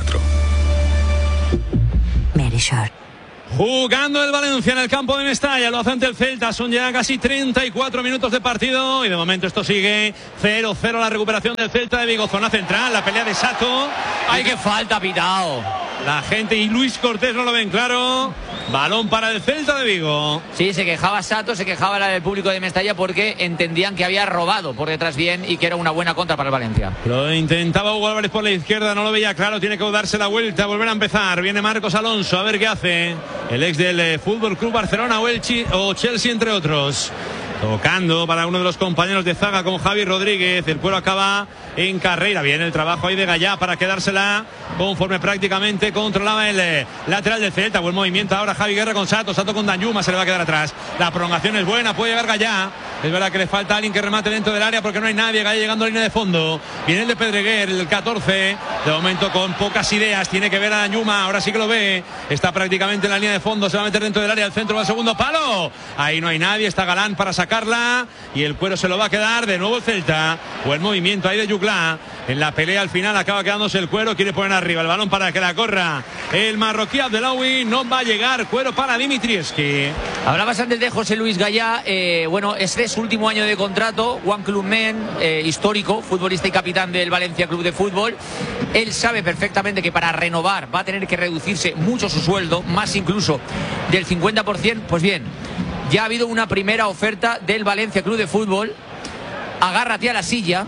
Verisur. Jugando el Valencia en el campo de Mestalla, lo hace ante el Celta, son ya casi 34 minutos de partido y de momento esto sigue 0-0 la recuperación del Celta de Vigo, zona central, la pelea de Sato. ¡Ay, qué falta, pitao! La gente y Luis Cortés no lo ven claro. Balón para el Celta de Vigo. Sí, se quejaba Sato, se quejaba el público de Mestalla porque entendían que había robado por detrás bien y que era una buena contra para el Valencia. Lo intentaba Hugo Álvarez por la izquierda, no lo veía claro, tiene que darse la vuelta, volver a empezar. Viene Marcos Alonso, a ver qué hace. El ex del Fútbol Club Barcelona o Chelsea, entre otros. Tocando para uno de los compañeros de zaga con Javi Rodríguez. El cuero acaba en carrera. Viene el trabajo ahí de Gallá para quedársela conforme prácticamente controlaba el lateral del Celta. Buen movimiento ahora Javi Guerra con Sato. Sato con Danjuma, se le va a quedar atrás. La prolongación es buena, puede llegar Gallá. Es verdad que le falta alguien que remate dentro del área porque no hay nadie. Gallá llegando a línea de fondo. Viene el de Pedreguer, el 14. De momento con pocas ideas. Tiene que ver a Danjuma. Ahora sí que lo ve. Está prácticamente en la línea de fondo. Se va a meter dentro del área. El centro va al segundo palo. Ahí no hay nadie. Está Galán para sacarla. Y el cuero se lo va a quedar. De nuevo el Celta. Buen movimiento ahí de Yuclá. En la pelea al final acaba quedándose el cuero. Quiere poner arriba el balón para que la corra el marroquí Abdelawi. No va a llegar. Cuero para Dimitrievski. Hablabas antes de José Luis Gallá. Bueno, este es su último año de contrato. One Club Man, histórico, futbolista y capitán del Valencia Club de Fútbol. Él sabe perfectamente que para renovar va a tener que reducirse mucho su sueldo, más incluso del 50%. Pues bien, ya ha habido una primera oferta del Valencia Club de Fútbol. Agárrate a la silla,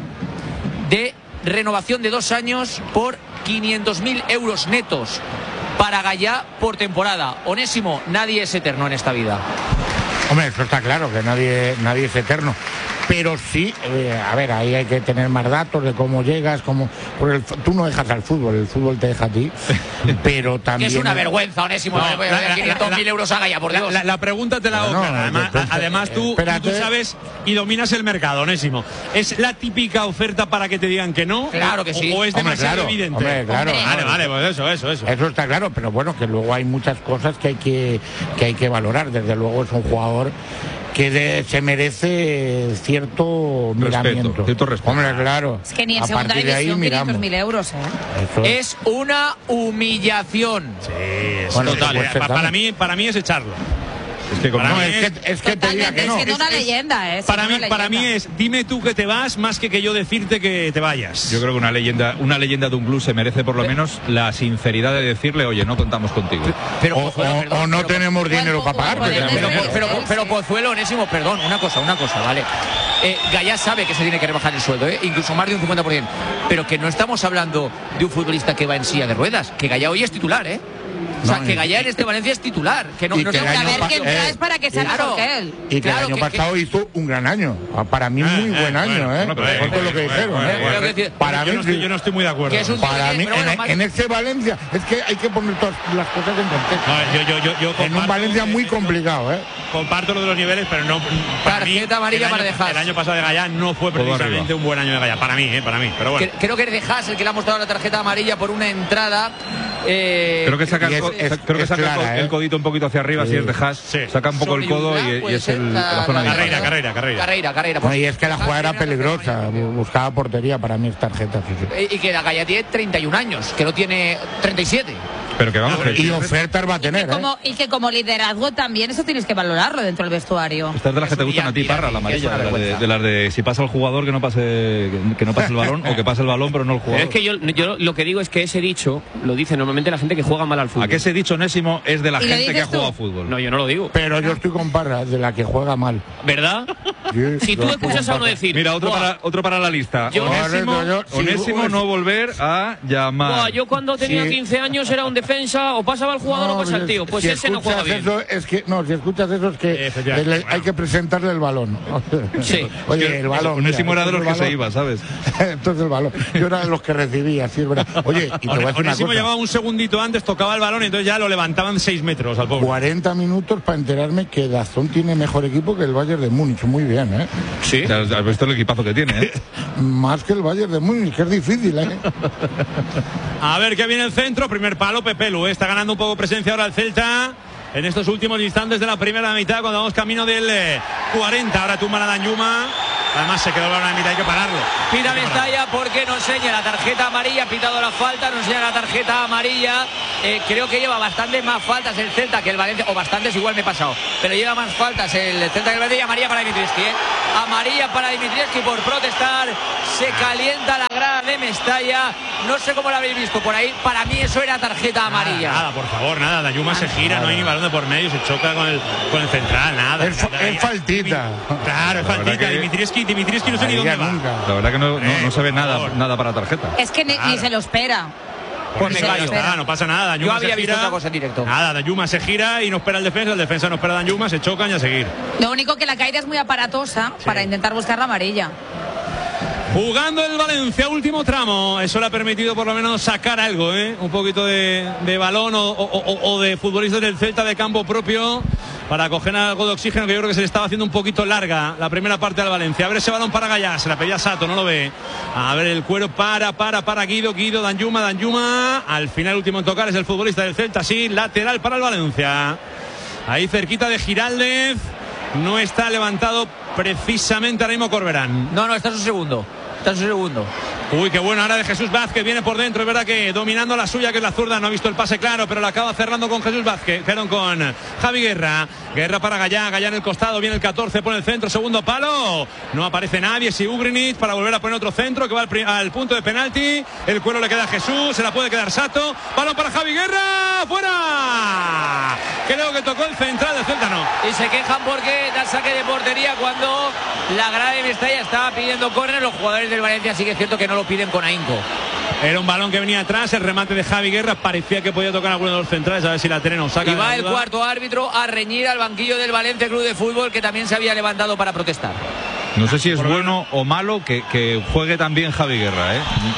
de renovación de 2 años por 500.000 euros netos para Gallá por temporada. Onésimo, nadie es eterno en esta vida. Hombre, eso está claro, que nadie es eterno. Pero sí, a ver, ahí hay que tener más datos de cómo llegas, porque tú no dejas al fútbol, el fútbol te deja a ti, pero también... Es una vergüenza, Onésimo, 500.000 euros a Gallá, por Dios. La pregunta te la hago, además tú sabes y dominas el mercado, Onésimo. ¿Es la típica oferta para que te digan que no? Claro que sí. ¿O es demasiado evidente? Hombre, claro. Vale, pues eso. Eso está claro, pero bueno, que luego hay muchas cosas que hay que valorar. Desde luego es un jugador que se merece cierto miramiento. Cierto respeto. Hombre, claro. Es que ni en segunda división 500.000 euros, Es una humillación. Sí, es bueno, total. Para mí es echarlo. Es que es que te diga que no. Es que es una leyenda, Para mí es dime tú que te vas más que yo decirte que te vayas. Yo creo que una leyenda de un club se merece por lo menos la sinceridad de decirle, oye, no contamos contigo. O no tenemos dinero para pagar. Pero Pozuelo, Onésimo, perdón, una cosa, ¿vale? Gallá sabe que se tiene que rebajar el sueldo, incluso más de un 50%. Pero que no estamos hablando de un futbolista que va en silla de ruedas, que Gallá hoy es titular, O sea, que Gallá en este Valencia es titular. Que no a ver quién traes para que sea mejor que él. Y que el año pasado hizo un gran año. Para mí, muy buen año, Por lo que dijeron, Para mí, yo no estoy muy de acuerdo. Para mí, en este Valencia, es que hay que poner todas las cosas en contexto. Yo en un Valencia muy complicado, Comparto lo de los niveles, pero no. Tarjeta amarilla para dejar. El año pasado de Gallá no fue precisamente un buen año de Gallá. Para mí. Pero bueno. Creo que es de Haas el que le ha mostrado la tarjeta amarilla por una entrada. Creo que saca el codito un poquito hacia arriba, si es de Haas. Saca un poco el codo y es la zona de carrera. Y es que la jugada era peligrosa, buscaba portería, para mí es tarjeta. Y que la Gallá tiene 31 años, que no tiene 37. Pero que vamos, y ofertas va a tener, y que como liderazgo también eso tienes que valorarlo dentro del vestuario. Estas de las que te gustan a ti, Parra, la amarilla, de las de si pasa el jugador que no pase el balón o que pase el balón pero no el jugador. Es que yo lo que digo es que ese dicho lo dice normalmente la gente que juega mal al fútbol. ¿A qué ese dicho, Onésimo, es de la gente que ha jugado fútbol? No, yo no lo digo. Pero yo estoy con Parra, de la que juega mal. ¿Verdad? Si tú escuchas a uno decir... Mira, otro para la lista. Onésimo no volver a llamar. Yo cuando tenía 15 años era un defensa defensa, o pasaba el jugador o pasa el tío. Pues si ese no juega bien. Eso, es que, no, si escuchas eso es que hay que presentarle el balón. Sí. Oye, el balón. Onésimo era de los que se iba, ¿sabes? Entonces el balón. Yo era de los que recibía, sí, es verdad. Oye, y te voy a decir una Onésimo cosa. llevaba un segundito antes, tocaba el balón y entonces ya lo levantaban 6 metros al pobre. 40 minutos para enterarme que Dazón tiene mejor equipo que el Bayern de Múnich. Muy bien, ¿eh? Sí. Has visto el equipazo que tiene, ¿eh? Más que el Bayern de Múnich, que es difícil, ¿eh? A ver qué viene el centro. Primer palo, Pepelu. Está ganando un poco presencia ahora el Celta en estos últimos instantes de la primera mitad, cuando vamos camino del 40. Ahora tumba la Danjuma. Además se quedó el balón a la mitad, hay que pararlo. Pita Mestalla porque no enseña la tarjeta amarilla, ha pitado la falta, no enseña la tarjeta amarilla. Creo que lleva bastantes más faltas el Celta que el Valencia, o bastantes, igual me he pasado, pero lleva más faltas el Celta que el Valencia. Y amarilla para Dimitrievski, amarilla para Dimitrievski por protestar. Se calienta la grada de Mestalla. No sé cómo lo habéis visto por ahí. Para mí eso era tarjeta amarilla. Nada, por favor, nada. Danjuma se gira, no hay ni balón de por medio, se choca con el central, nada. Es faltita. Claro, es faltita. Dimitrievski no sé ni dónde va. La verdad que no se ve nada para tarjeta. Es que ni se lo espera. Pues me callo, no pasa nada. Danjuma Yo había se visto gira, otra cosa en directo. Nada, Danjuma se gira y no espera el defensa no espera a Danjuma, se chocan y a seguir. Lo único que la caída es muy aparatosa para intentar buscar la amarilla. Jugando el Valencia, último tramo. Eso le ha permitido por lo menos sacar algo, un poquito de balón o de futbolistas del Celta de campo propio para coger algo de oxígeno, que yo creo que se le estaba haciendo un poquito larga la primera parte del Valencia. A ver ese balón para Gallá, se la pedía Sato, no lo ve. A ver el cuero para Guido, Danjuma. Al final el último en tocar es el futbolista del Celta, sí, lateral para el Valencia. Ahí cerquita de Giraldez. No está levantado precisamente ahora mismo Corberán. No, está su segundo. Uy, qué bueno ahora de Jesús Vázquez, viene por dentro, es verdad que dominando la suya, que es la zurda, no ha visto el pase claro, pero la acaba cerrando con Jesús Vázquez, con Javi Guerra para Gallá en el costado, viene el 14, pone el centro, segundo palo, no aparece nadie, si Ugrinic para volver a poner otro centro, que va al punto de penalti, el cuero le queda a Jesús, se la puede quedar Sato, balón para Javi Guerra, ¡fuera! Creo que tocó el central del Celta, no. Y se quejan porque da saque de portería cuando la grada de Mestalla estaba pidiendo córner. Los jugadores del Valencia sí que es cierto que no lo piden con ahínco. Era un balón que venía atrás, el remate de Javi Guerra, parecía que podía tocar a alguno de los centrales, a ver si la Terena saca. Y va el cuarto árbitro a reñir al banquillo del Valencia Club de Fútbol, que también se había levantado para protestar. No sé si es bueno o malo que juegue también Javi Guerra,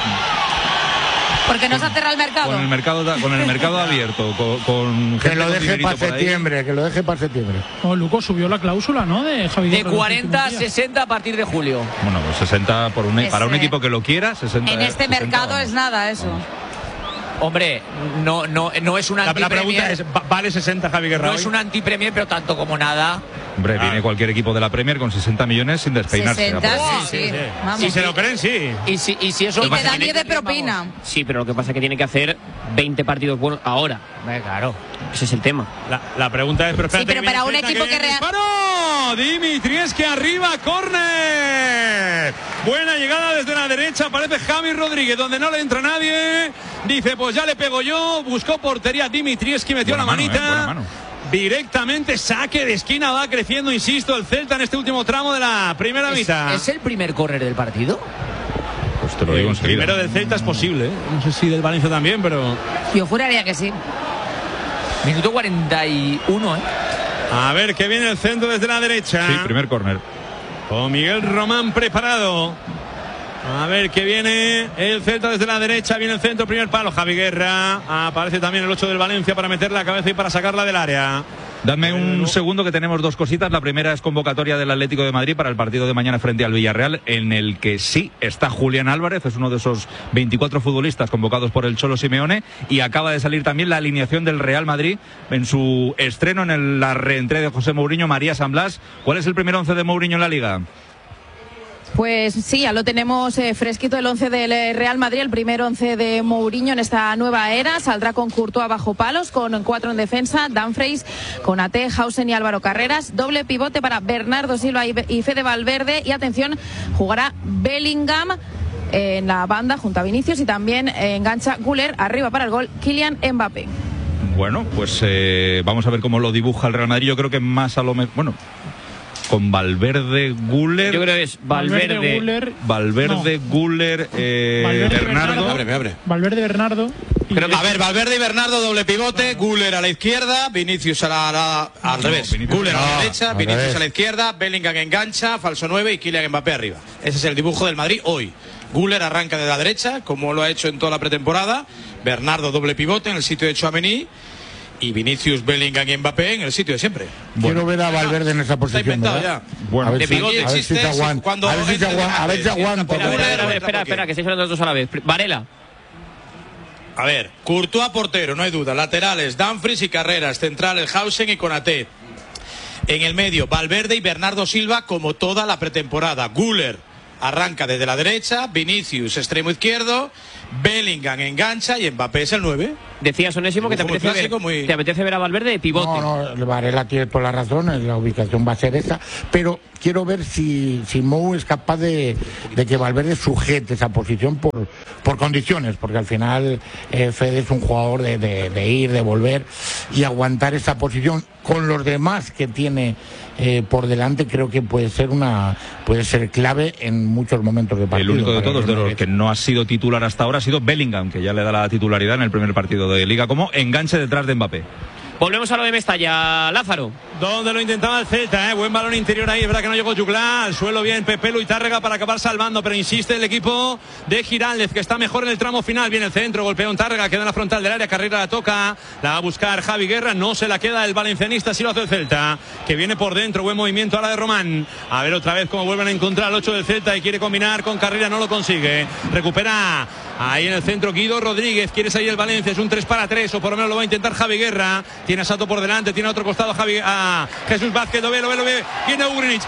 Porque no se ha cerrado el mercado. Con el mercado abierto, con que lo deje para septiembre, Luco subió la cláusula, ¿no? De Javi Guerra. De 40 a 60 a partir de julio. Bueno, pues 60 para un equipo que lo quiera, 60. En este 60, mercado es nada eso. Hombre, no es un antipremier. La pregunta es, ¿vale 60 Javi Guerra? No es un antipremier, pero tanto como nada. Hombre, viene cualquier equipo de la Premier con 60 millones sin despeinarse. 60, sí. Si se lo creen, sí. Y si eso y te dan 10 de propina. Sí, pero lo que pasa es que tiene que hacer 20 partidos buenos ahora. Claro. Ese es el tema. La pregunta es, sí, pero para un equipo que ¡Disparo! Dimitrievski arriba, córner. Buena llegada desde la derecha, aparece Javi Rodríguez, donde no le entra nadie. Dice, pues ya le pego yo. Buscó portería Dimitrievski, metió la manita. Directamente saque de esquina, va creciendo, insisto, el Celta en este último tramo de la primera mitad. ¿Es el primer córner del partido? Pues te lo digo enseguida. Primero del Celta es posible, no sé si del Valencia también, pero... Yo juraría que sí. Minuto 41, A ver, que viene el centro desde la derecha. Sí, primer córner. Con Miguel Román preparado. A ver que viene el Celta desde la derecha, viene el centro, primer palo, Javi Guerra. Aparece también el 8 del Valencia para meter la cabeza y para sacarla del área. Dame un segundo, que tenemos dos cositas. La primera es convocatoria del Atlético de Madrid para el partido de mañana frente al Villarreal, en el que sí está Julián Álvarez, es uno de esos 24 futbolistas convocados por el Cholo Simeone, y acaba de salir también la alineación del Real Madrid en su estreno en la reentré de José Mourinho, María San Blas. ¿Cuál es el primer 11 de Mourinho en la Liga? Pues sí, ya lo tenemos fresquito, el 11 del Real Madrid, el primer 11 de Mourinho en esta nueva era. Saldrá con Courtois bajo palos, con 4 en defensa, Dumfries, Konaté, Hausen y Álvaro Carreras. Doble pivote para Bernardo Silva y Fede Valverde. Y atención, jugará Bellingham en la banda junto a Vinicius, y también engancha Güler, arriba para el gol Kylian Mbappé. Bueno, pues vamos a ver cómo lo dibuja el Real Madrid. Yo creo que más a lo mejor... Bueno, con Valverde, Güler. Yo creo que es Valverde, Güler, Bernardo. Valverde, Bernardo. A ver, Valverde y Bernardo, doble pivote, Güler a la izquierda, Vinicius al revés. Güler a la derecha, Vinicius a la izquierda, Bellingham engancha, falso 9 y Kylian Mbappé arriba. Ese es el dibujo del Madrid hoy. Güler arranca de la derecha, como lo ha hecho en toda la pretemporada. Bernardo doble pivote en el sitio de Tchouaméni. Y Vinicius, Bellingham y Mbappé en el sitio de siempre. Quiero ver a Valverde en esa posición. Ya. Bueno, a ver si se aguanta. A ver si aguanta. Espera, que estáis hablando los dos a la vez. Varela. A ver, Courtois portero, no hay duda. Laterales, Dumfries y Carreras. Centrales, Hausen y Konaté. En el medio, Valverde y Bernardo Silva como toda la pretemporada. Güler arranca desde la derecha, Vinicius extremo izquierdo, Bellingham engancha y Mbappé es el 9. Decías, Onésimo, que te apetece ver a Valverde de pivote. No, Varela tiene toda la razón, la ubicación va a ser esa, pero quiero ver si Mou es capaz de que Valverde sujete esa posición por condiciones, porque al final Fede es un jugador de ir, de volver y aguantar esa posición con los demás que tiene por delante. Creo que puede ser clave en muchos momentos de partido. El único de todos de los que no ha sido titular hasta ahora ha sido Bellingham, que ya le da la titularidad en el primer partido de Liga como enganche detrás de Mbappé. Volvemos a lo de Mestalla, Lázaro. Donde lo intentaba el Celta, buen balón interior ahí, es verdad que no llegó Juglar, al suelo bien Pepe Lu y Tárrega para acabar salvando, pero insiste el equipo de Giraldez, que está mejor en el tramo final, viene el centro, golpea un Tárrega, queda en la frontal del área, Carrera la toca, la va a buscar Javi Guerra, no se la queda el valencianista, sí lo hace el Celta, que viene por dentro, buen movimiento ahora de Román, a ver otra vez cómo vuelven a encontrar al 8 del Celta y quiere combinar con Carrera, no lo consigue, recupera ahí en el centro Guido Rodríguez, quiere salir el Valencia, es un 3-3, o por lo menos lo va a intentar Javi Guerra, tiene a Sato por delante, tiene a otro costado a Jesús Vázquez, lo ve, viene Ugrinic,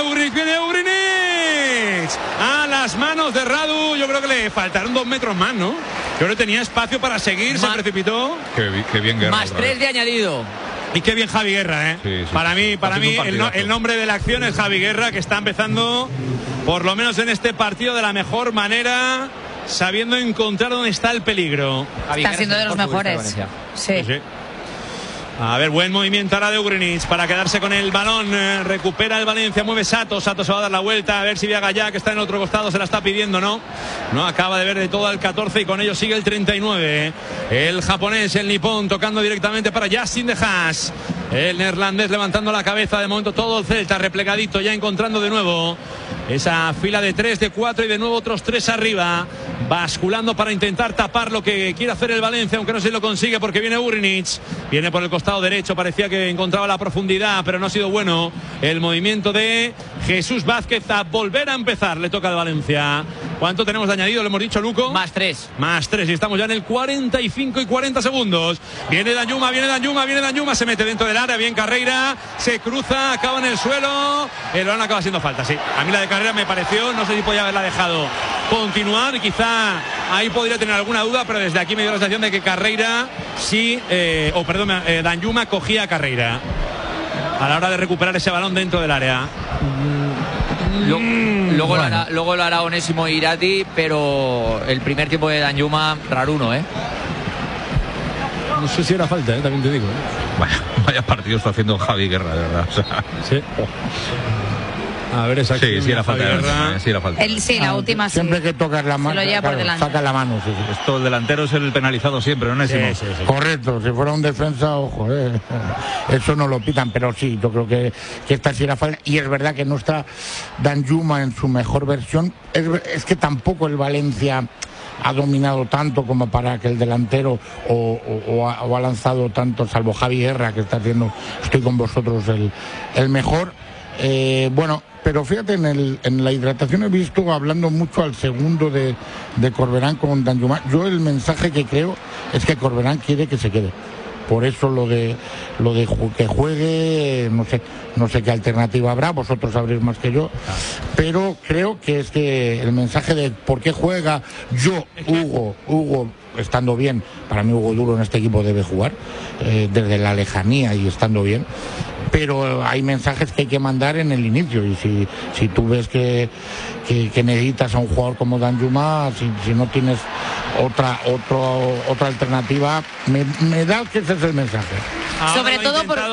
a las manos de Radu, yo creo que le faltaron 2 metros más, ¿no? Yo creo que tenía espacio para seguir, se precipitó. Qué bien Guerra. Más 3 de añadido. Y qué bien Javi Guerra, ¿eh? Sí. Para mí el nombre de la acción es Javi Guerra, que está empezando, por lo menos en este partido, de la mejor manera, sabiendo encontrar dónde está el peligro. Está siendo de los mejores. Sí. A ver, buen movimiento ahora de Ugrinic para quedarse con el balón. Recupera el Valencia, mueve Sato se va a dar la vuelta, a ver si Viaga ya, que está en el otro costado, se la está pidiendo, ¿no? No acaba de ver de todo al 14 y con ello sigue el 39. El japonés, el nipón, tocando directamente para Justin de Haas. El neerlandés levantando la cabeza, de momento todo el Celta replegadito, ya encontrando de nuevo esa fila de 3, de 4 y de nuevo otros 3 arriba, basculando para intentar tapar lo que quiere hacer el Valencia, aunque no se lo consigue porque viene Ugrinic, viene por el costado derecho, parecía que encontraba la profundidad, pero no ha sido bueno el movimiento de Jesús Vázquez. A volver a empezar, le toca al Valencia. ¿Cuánto tenemos de añadido? Le hemos dicho, Luco. Más 3 y estamos ya en el 45 y 40 segundos. Viene Danjuma, se mete dentro del área, bien Carreira, se cruza, acaba en el suelo, el balón acaba siendo falta, sí. A mí la de Carrera me pareció, no sé si podía haberla dejado continuar y quizá ahí podría tener alguna duda, pero desde aquí me dio la sensación de que Carreira Danjuma cogía a Carreira a la hora de recuperar ese balón dentro del área. Luego lo hará Onésimo Irati, pero el primer tiempo de Danjuma raruno, No sé si era falta, también te digo. Vaya partido está haciendo Javi Guerra, de verdad. O sea. Sí. A ver, esa sí, era falta. Sí, era falta. La última sí. Siempre que tocas la mano, saca la mano. Sí. Esto, el delantero es el penalizado siempre, ¿no? Sí. Correcto, si fuera un defensa, ojo, eso no lo pitan, pero sí, yo creo que esta sí era falta. Y es verdad que no está Danjuma en su mejor versión. Es que tampoco el Valencia ha dominado tanto como para que el delantero o ha lanzado tanto, salvo Javi Guerra, que está haciendo, estoy con vosotros, el mejor. Pero fíjate, en la hidratación he visto hablando mucho al segundo de Corberán con Danjuma. Yo el mensaje que creo es que Corberán quiere que se quede. Por eso lo de que juegue, no sé qué alternativa habrá, vosotros sabréis más que yo, pero creo que es que el mensaje de por qué juega Hugo estando bien, para mí Hugo Duro en este equipo debe jugar desde la lejanía y estando bien, pero hay mensajes que hay que mandar en el inicio, y si tú ves que necesitas a un jugador como Danjuma, si no tienes otra alternativa, me da que ese es el mensaje. Sobre todo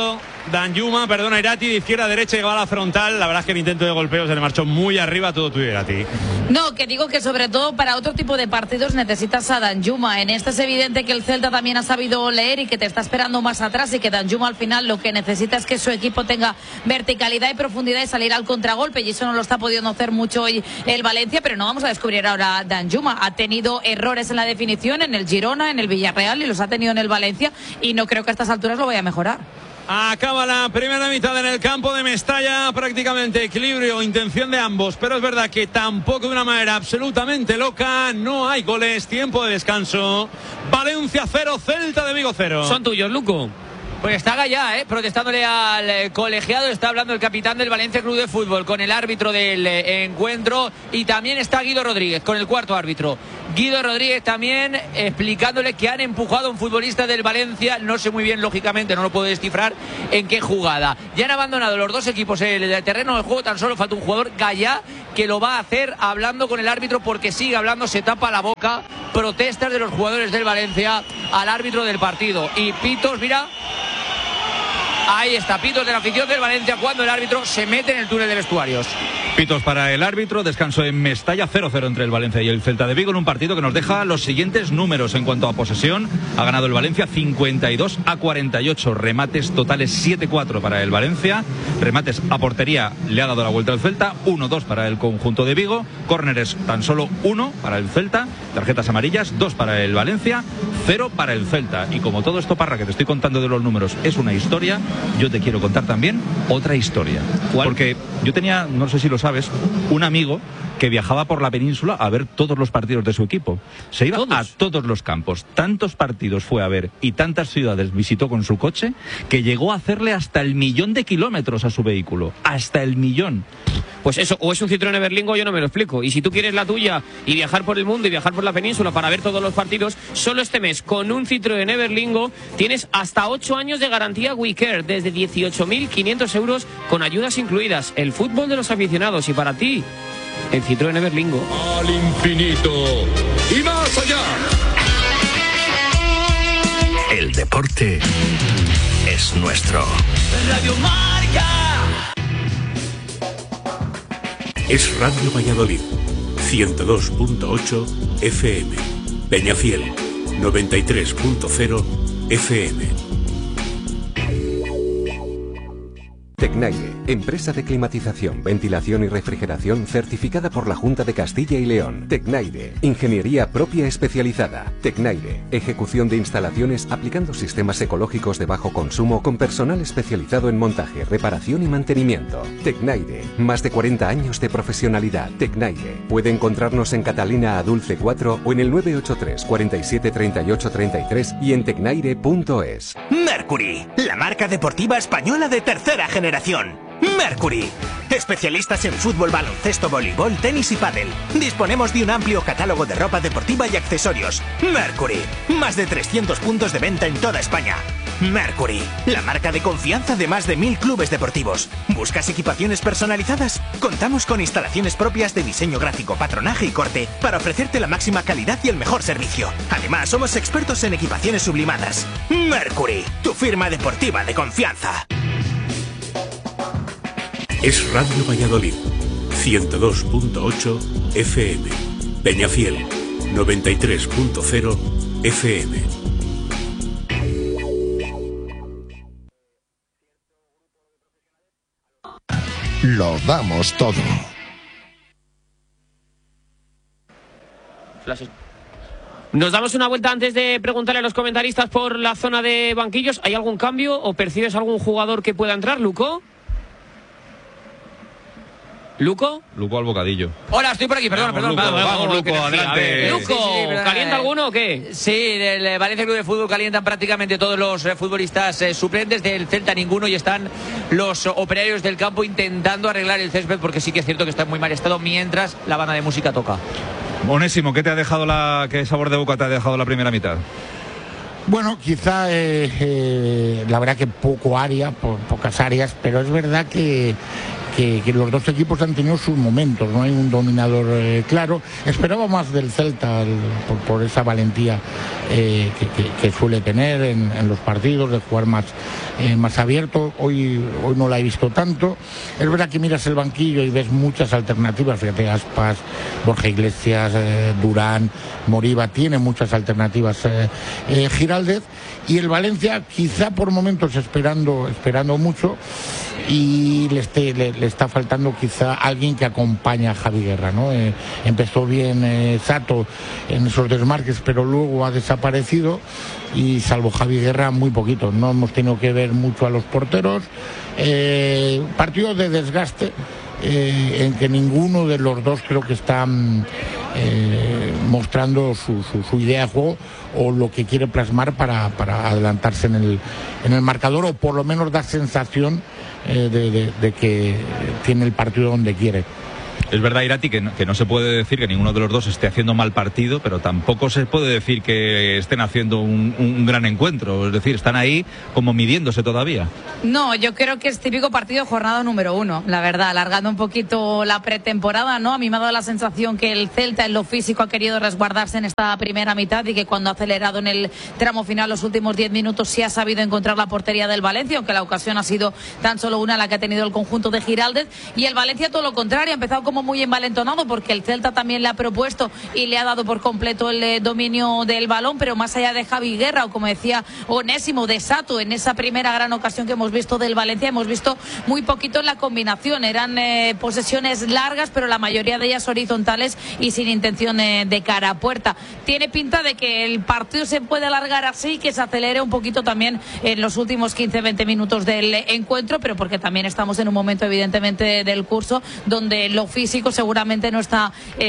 Danjuma, perdona, Irati, de izquierda a derecha, llegaba a la frontal. La verdad es que el intento de golpeo se le marchó muy arriba, todo tuyo, Irati. No, que digo que sobre todo para otro tipo de partidos necesitas a Danjuma. En este es evidente que el Celta también ha sabido leer y que te está esperando más atrás, y que Danjuma al final lo que necesita es que su equipo tenga verticalidad y profundidad y salir al contragolpe, y eso no lo está pudiendo hacer mucho hoy el Valencia. Pero no vamos a descubrir ahora a Danjuma. Ha tenido errores en la definición en el Girona, en el Villarreal, y los ha tenido en el Valencia, y no creo que a estas alturas lo vaya a mejorar. Acaba la primera mitad en el campo de Mestalla, prácticamente equilibrio, intención de ambos, pero es verdad que tampoco de una manera absolutamente loca. No hay goles, tiempo de descanso. Valencia 0, Celta de Vigo 0. Son tuyos, Luco. Pues está Gallá, protestándole al colegiado. Está hablando el capitán del Valencia Club de Fútbol con el árbitro del encuentro, y también está Guido Rodríguez con el cuarto árbitro. Guido Rodríguez también explicándole que han empujado a un futbolista del Valencia. No sé muy bien, lógicamente, no lo puedo descifrar en qué jugada. Ya han abandonado los dos equipos el terreno del juego. Tan solo falta un jugador, Gallá, que lo va a hacer hablando con el árbitro, porque sigue hablando, se tapa la boca. Protestas de los jugadores del Valencia al árbitro del partido. Y pitos, mira. Ahí está, pitos de la afición del Valencia cuando el árbitro se mete en el túnel de vestuarios. Pitos para el árbitro, descanso en Mestalla, 0-0 entre el Valencia y el Celta de Vigo, en un partido que nos deja los siguientes números en cuanto a posesión. Ha ganado el Valencia 52-48, remates totales 7-4 para el Valencia, remates a portería le ha dado la vuelta al Celta, 1-2 para el conjunto de Vigo, córneres tan solo 1 para el Celta, tarjetas amarillas 2 para el Valencia, 0 para el Celta. Y como todo esto, Parra, que te estoy contando de los números es una historia, yo te quiero contar también otra historia. ¿Cuál? Porque yo tenía, no sé si lo sabes, un amigo que viajaba por la península a ver todos los partidos de su equipo. Se iba a todos los campos. Tantos partidos fue a ver y tantas ciudades visitó con su coche que llegó a hacerle hasta el 1.000.000 de kilómetros a su vehículo. Hasta el 1.000.000. Pues eso, o es un Citroën Everlingo, yo no me lo explico. Y si tú quieres la tuya y viajar por el mundo y viajar por la península para ver todos los partidos, solo este mes con un Citroën Everlingo tienes hasta 8 años de garantía WeCare, desde 18.500 euros con ayudas incluidas. El fútbol de los aficionados, y para ti, el Citroën Everlingo. Al infinito y más allá. El deporte es nuestro. Radio Marca. Es Radio Valladolid, 102.8 FM. Peñafiel, 93.0 FM. Tecnaire, empresa de climatización, ventilación y refrigeración certificada por la Junta de Castilla y León. Tecnaire, ingeniería propia especializada. Tecnaire, ejecución de instalaciones aplicando sistemas ecológicos de bajo consumo con personal especializado en montaje, reparación y mantenimiento. Tecnaire, más de 40 años de profesionalidad. Tecnaire, puede encontrarnos en Catalina a Dulce 4 o en el 983 47 38 33 y en tecnaire.es. Mercury, la marca deportiva española de tercera generación. Mercury, especialistas en fútbol, baloncesto, voleibol, tenis y pádel. Disponemos de un amplio catálogo de ropa deportiva y accesorios. Mercury, más de 300 puntos de venta en toda España. Mercury, la marca de confianza de más de 1000 clubes deportivos. ¿Buscas equipaciones personalizadas? Contamos con instalaciones propias de diseño gráfico, patronaje y corte para ofrecerte la máxima calidad y el mejor servicio. Además, somos expertos en equipaciones sublimadas. Mercury, tu firma deportiva de confianza. Es Radio Valladolid, 102.8 FM. Peñafiel, 93.0 FM. Lo damos todo. Nos damos una vuelta antes de preguntarle a los comentaristas por la zona de banquillos. ¿Hay algún cambio o percibes algún jugador que pueda entrar, Luco? ¿Luco? Luco al bocadillo. Hola, estoy por aquí, perdón. Vamos, Luco, adelante. Luco, ¿calienta alguno o qué? Sí, del Valencia Club de Fútbol calientan prácticamente todos los futbolistas suplentes. Del Celta ninguno, y están los operarios del campo intentando arreglar el césped, porque sí que es cierto que está en muy mal estado mientras la banda de música toca. Onésimo, ¿qué sabor de boca te ha dejado la primera mitad? Bueno, quizá la verdad que pocas áreas, pero es verdad que que los dos equipos han tenido sus momentos, no hay un dominador claro. Esperaba más del Celta por esa valentía que suele tener en los partidos, de jugar más abierto. Hoy no la he visto tanto. Es verdad que miras el banquillo y ves muchas alternativas, fíjate, Aspas, Borja Iglesias, Durán, Moriba, tiene muchas alternativas Giraldez, y el Valencia quizá por momentos esperando mucho, y le está faltando quizá alguien que acompañe a Javi Guerra, ¿no? Empezó bien Sato en esos desmarques, pero luego ha desaparecido, y salvo Javi Guerra muy poquito. No hemos tenido que ver mucho a los porteros. Partido de desgaste en que ninguno de los dos creo que está mostrando su idea de juego o lo que quiere plasmar para adelantarse en el marcador, o por lo menos dar sensación de que tiene el partido donde quiere. Es verdad, Irati, que no se puede decir que ninguno de los dos esté haciendo mal partido, pero tampoco se puede decir que estén haciendo un gran encuentro. Es decir, están ahí como midiéndose todavía. No, yo creo que es típico partido jornada número 1, la verdad, alargando un poquito la pretemporada, ¿no? A mí me ha dado la sensación que el Celta en lo físico ha querido resguardarse en esta primera mitad, y que cuando ha acelerado en el tramo final los últimos 10 minutos sí ha sabido encontrar la portería del Valencia, aunque la ocasión ha sido tan solo una la que ha tenido el conjunto de Giraldez, y el Valencia todo lo contrario, ha empezado como muy envalentonado, porque el Celta también le ha propuesto y le ha dado por completo el dominio del balón, pero más allá de Javi Guerra, o como decía Onésimo, de Sato, en esa primera gran ocasión que hemos visto del Valencia, hemos visto muy poquito en la combinación. Eran posesiones largas, pero la mayoría de ellas horizontales y sin intención de cara a puerta. Tiene pinta de que el partido se puede alargar así, que se acelere un poquito también en los últimos 15-20 minutos del encuentro, pero porque también estamos en un momento evidentemente del curso donde lo físico seguramente no está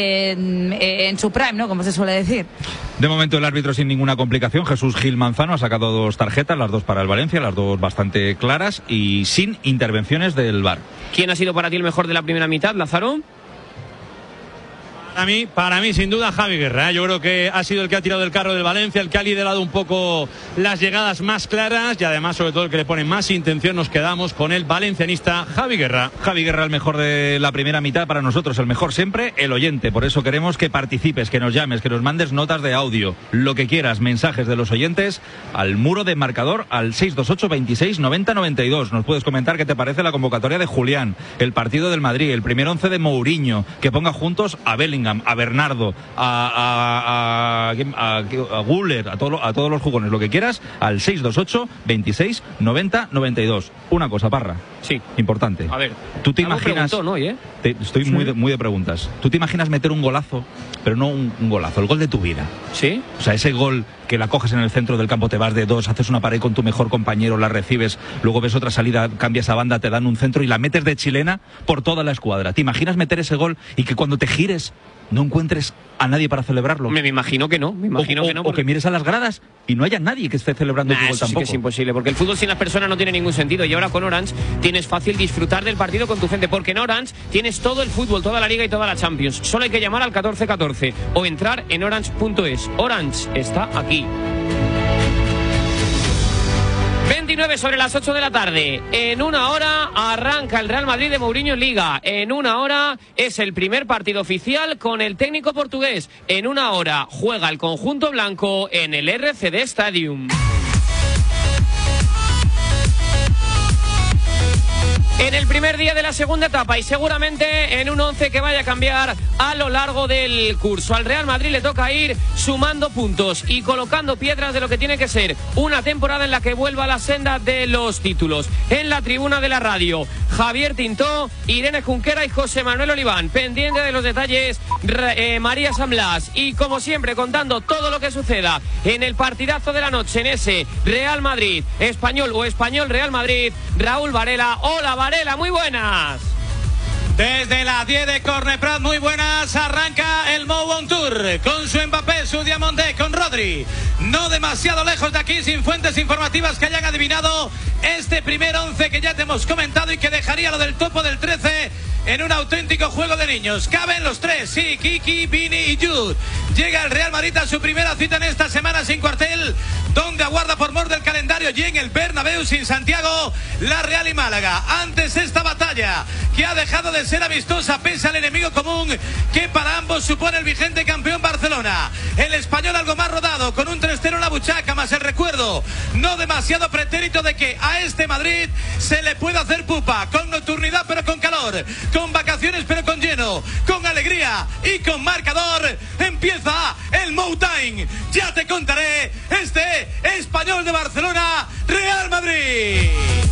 en su prime, ¿no? Como se suele decir. De momento el árbitro sin ninguna complicación, Jesús Gil Manzano, ha sacado 2 tarjetas, las 2 para el Valencia, las 2 bastante claras y sin intervenciones del VAR. ¿Quién ha sido para ti el mejor de la primera mitad, Lázaro? Para mí, sin duda, Javi Guerra. Yo creo que ha sido el que ha tirado del carro del Valencia, el que ha liderado un poco las llegadas más claras, y además, sobre todo, el que le pone más intención. Nos quedamos con el valencianista Javi Guerra. Javi Guerra, el mejor de la primera mitad, para nosotros el mejor siempre, el oyente. Por eso queremos que participes, que nos llames, que nos mandes notas de audio, lo que quieras, mensajes de los oyentes al muro de marcador, al 628 26 90 92. Nos puedes comentar qué te parece la convocatoria de Julián, el partido del Madrid, el primer 11 de Mourinho, que ponga juntos a Bellingham, a Bernardo, a Guller, a todos los jugones, lo que quieras, al 628 26 90 92. Una cosa, Parra. Sí. Importante. A ver. ¿Tú te imaginas? Estoy muy de preguntas. ¿Tú te imaginas meter un golazo, pero no un golazo, el gol de tu vida? Sí. O sea, ese gol que la coges en el centro del campo, te vas de 2, haces una pared con tu mejor compañero, la recibes, luego ves otra salida, cambias a banda, te dan un centro y la metes de chilena por toda la escuadra. ¿Te imaginas meter ese gol y que cuando te gires no encuentres a nadie para celebrarlo? Me imagino que no. O que mires a las gradas y no haya nadie que esté celebrando tu gol eso tampoco. Sí que es imposible, porque el fútbol sin las personas no tiene ningún sentido. Y ahora con Orange tienes fácil disfrutar del partido con tu gente, porque en Orange tienes todo el fútbol, toda la Liga y toda la Champions. Solo hay que llamar al 1414 o entrar en orange.es. Orange está aquí. 29 sobre las 8 de la tarde. En una hora arranca el Real Madrid de Mourinho en Liga. En una hora es el primer partido oficial con el técnico portugués. En una hora juega el conjunto blanco en el RCD Stadium. En el primer día de la segunda etapa y seguramente en un 11 que vaya a cambiar a lo largo del curso. Al Real Madrid le toca ir sumando puntos y colocando piedras de lo que tiene que ser una temporada en la que vuelva a la senda de los títulos. En la tribuna de la radio, Javier Tintó, Irene Junquera y José Manuel Oliván. Pendiente de los detalles, María San Blas. Y como siempre, contando todo lo que suceda en el partidazo de la noche, en ese Real Madrid Español o Español Real Madrid, Raúl Varela. Hola, Varela, muy buenas. Desde las 10 de Corneprat, muy buenas, arranca el Mou On Tour con su Mbappé, su Diamondé, con Rodri. No demasiado lejos de aquí, sin fuentes informativas que hayan adivinado este primer 11 que ya te hemos comentado y que dejaría lo del topo del 13 en un auténtico juego de niños. Caben los tres, sí, Kiki, Vini y Jude. Llega el Real Madrid a su primera cita en esta semana sin cuartel, donde aguarda por mor del calendario y en el Bernabéu sin Santiago, la Real y Málaga. Antes esta batalla, que ha dejado de ser amistosa pese al enemigo común que para ambos supone el vigente campeón Barcelona. El español algo más rodado, con un 3-0 en la buchaca, más el recuerdo no demasiado pretérito de que a este Madrid se le puede hacer pupa, con nocturnidad pero con calor, con vacaciones pero con lleno, con alegría y con marcador. Empieza el Moutain. Ya te contaré este Español de Barcelona, Real Madrid.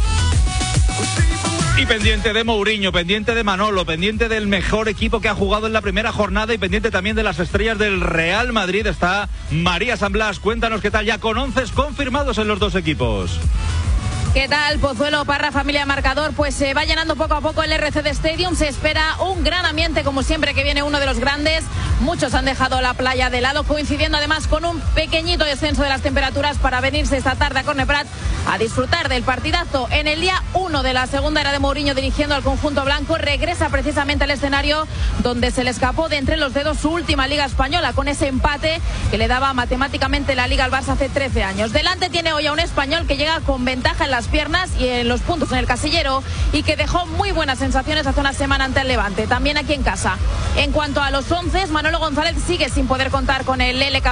Y pendiente de Mourinho, pendiente de Manolo, pendiente del mejor equipo que ha jugado en la primera jornada y pendiente también de las estrellas del Real Madrid está María San Blas. Cuéntanos qué tal, ya con 11 confirmados en los dos equipos. ¿Qué tal, Pozuelo, Parra, familia Marcador? Pues se va llenando poco a poco el RCD Stadium. Se espera un gran ambiente, como siempre que viene uno de los grandes. Muchos han dejado la playa de lado, coincidiendo además con un pequeñito descenso de las temperaturas para venirse esta tarde a Corne Prat a disfrutar del partidazo. En el día 1 de la segunda era de Mourinho dirigiendo al conjunto blanco, regresa precisamente al escenario donde se le escapó de entre los dedos su última Liga Española, con ese empate que le daba matemáticamente la Liga al Barça hace 13 años. Delante tiene hoy a un español que llega con ventaja en las piernas y en los puntos en el casillero y que dejó muy buenas sensaciones hace una semana ante el Levante, también aquí en casa. En cuanto a los 11, Manolo González sigue sin poder contar con el LK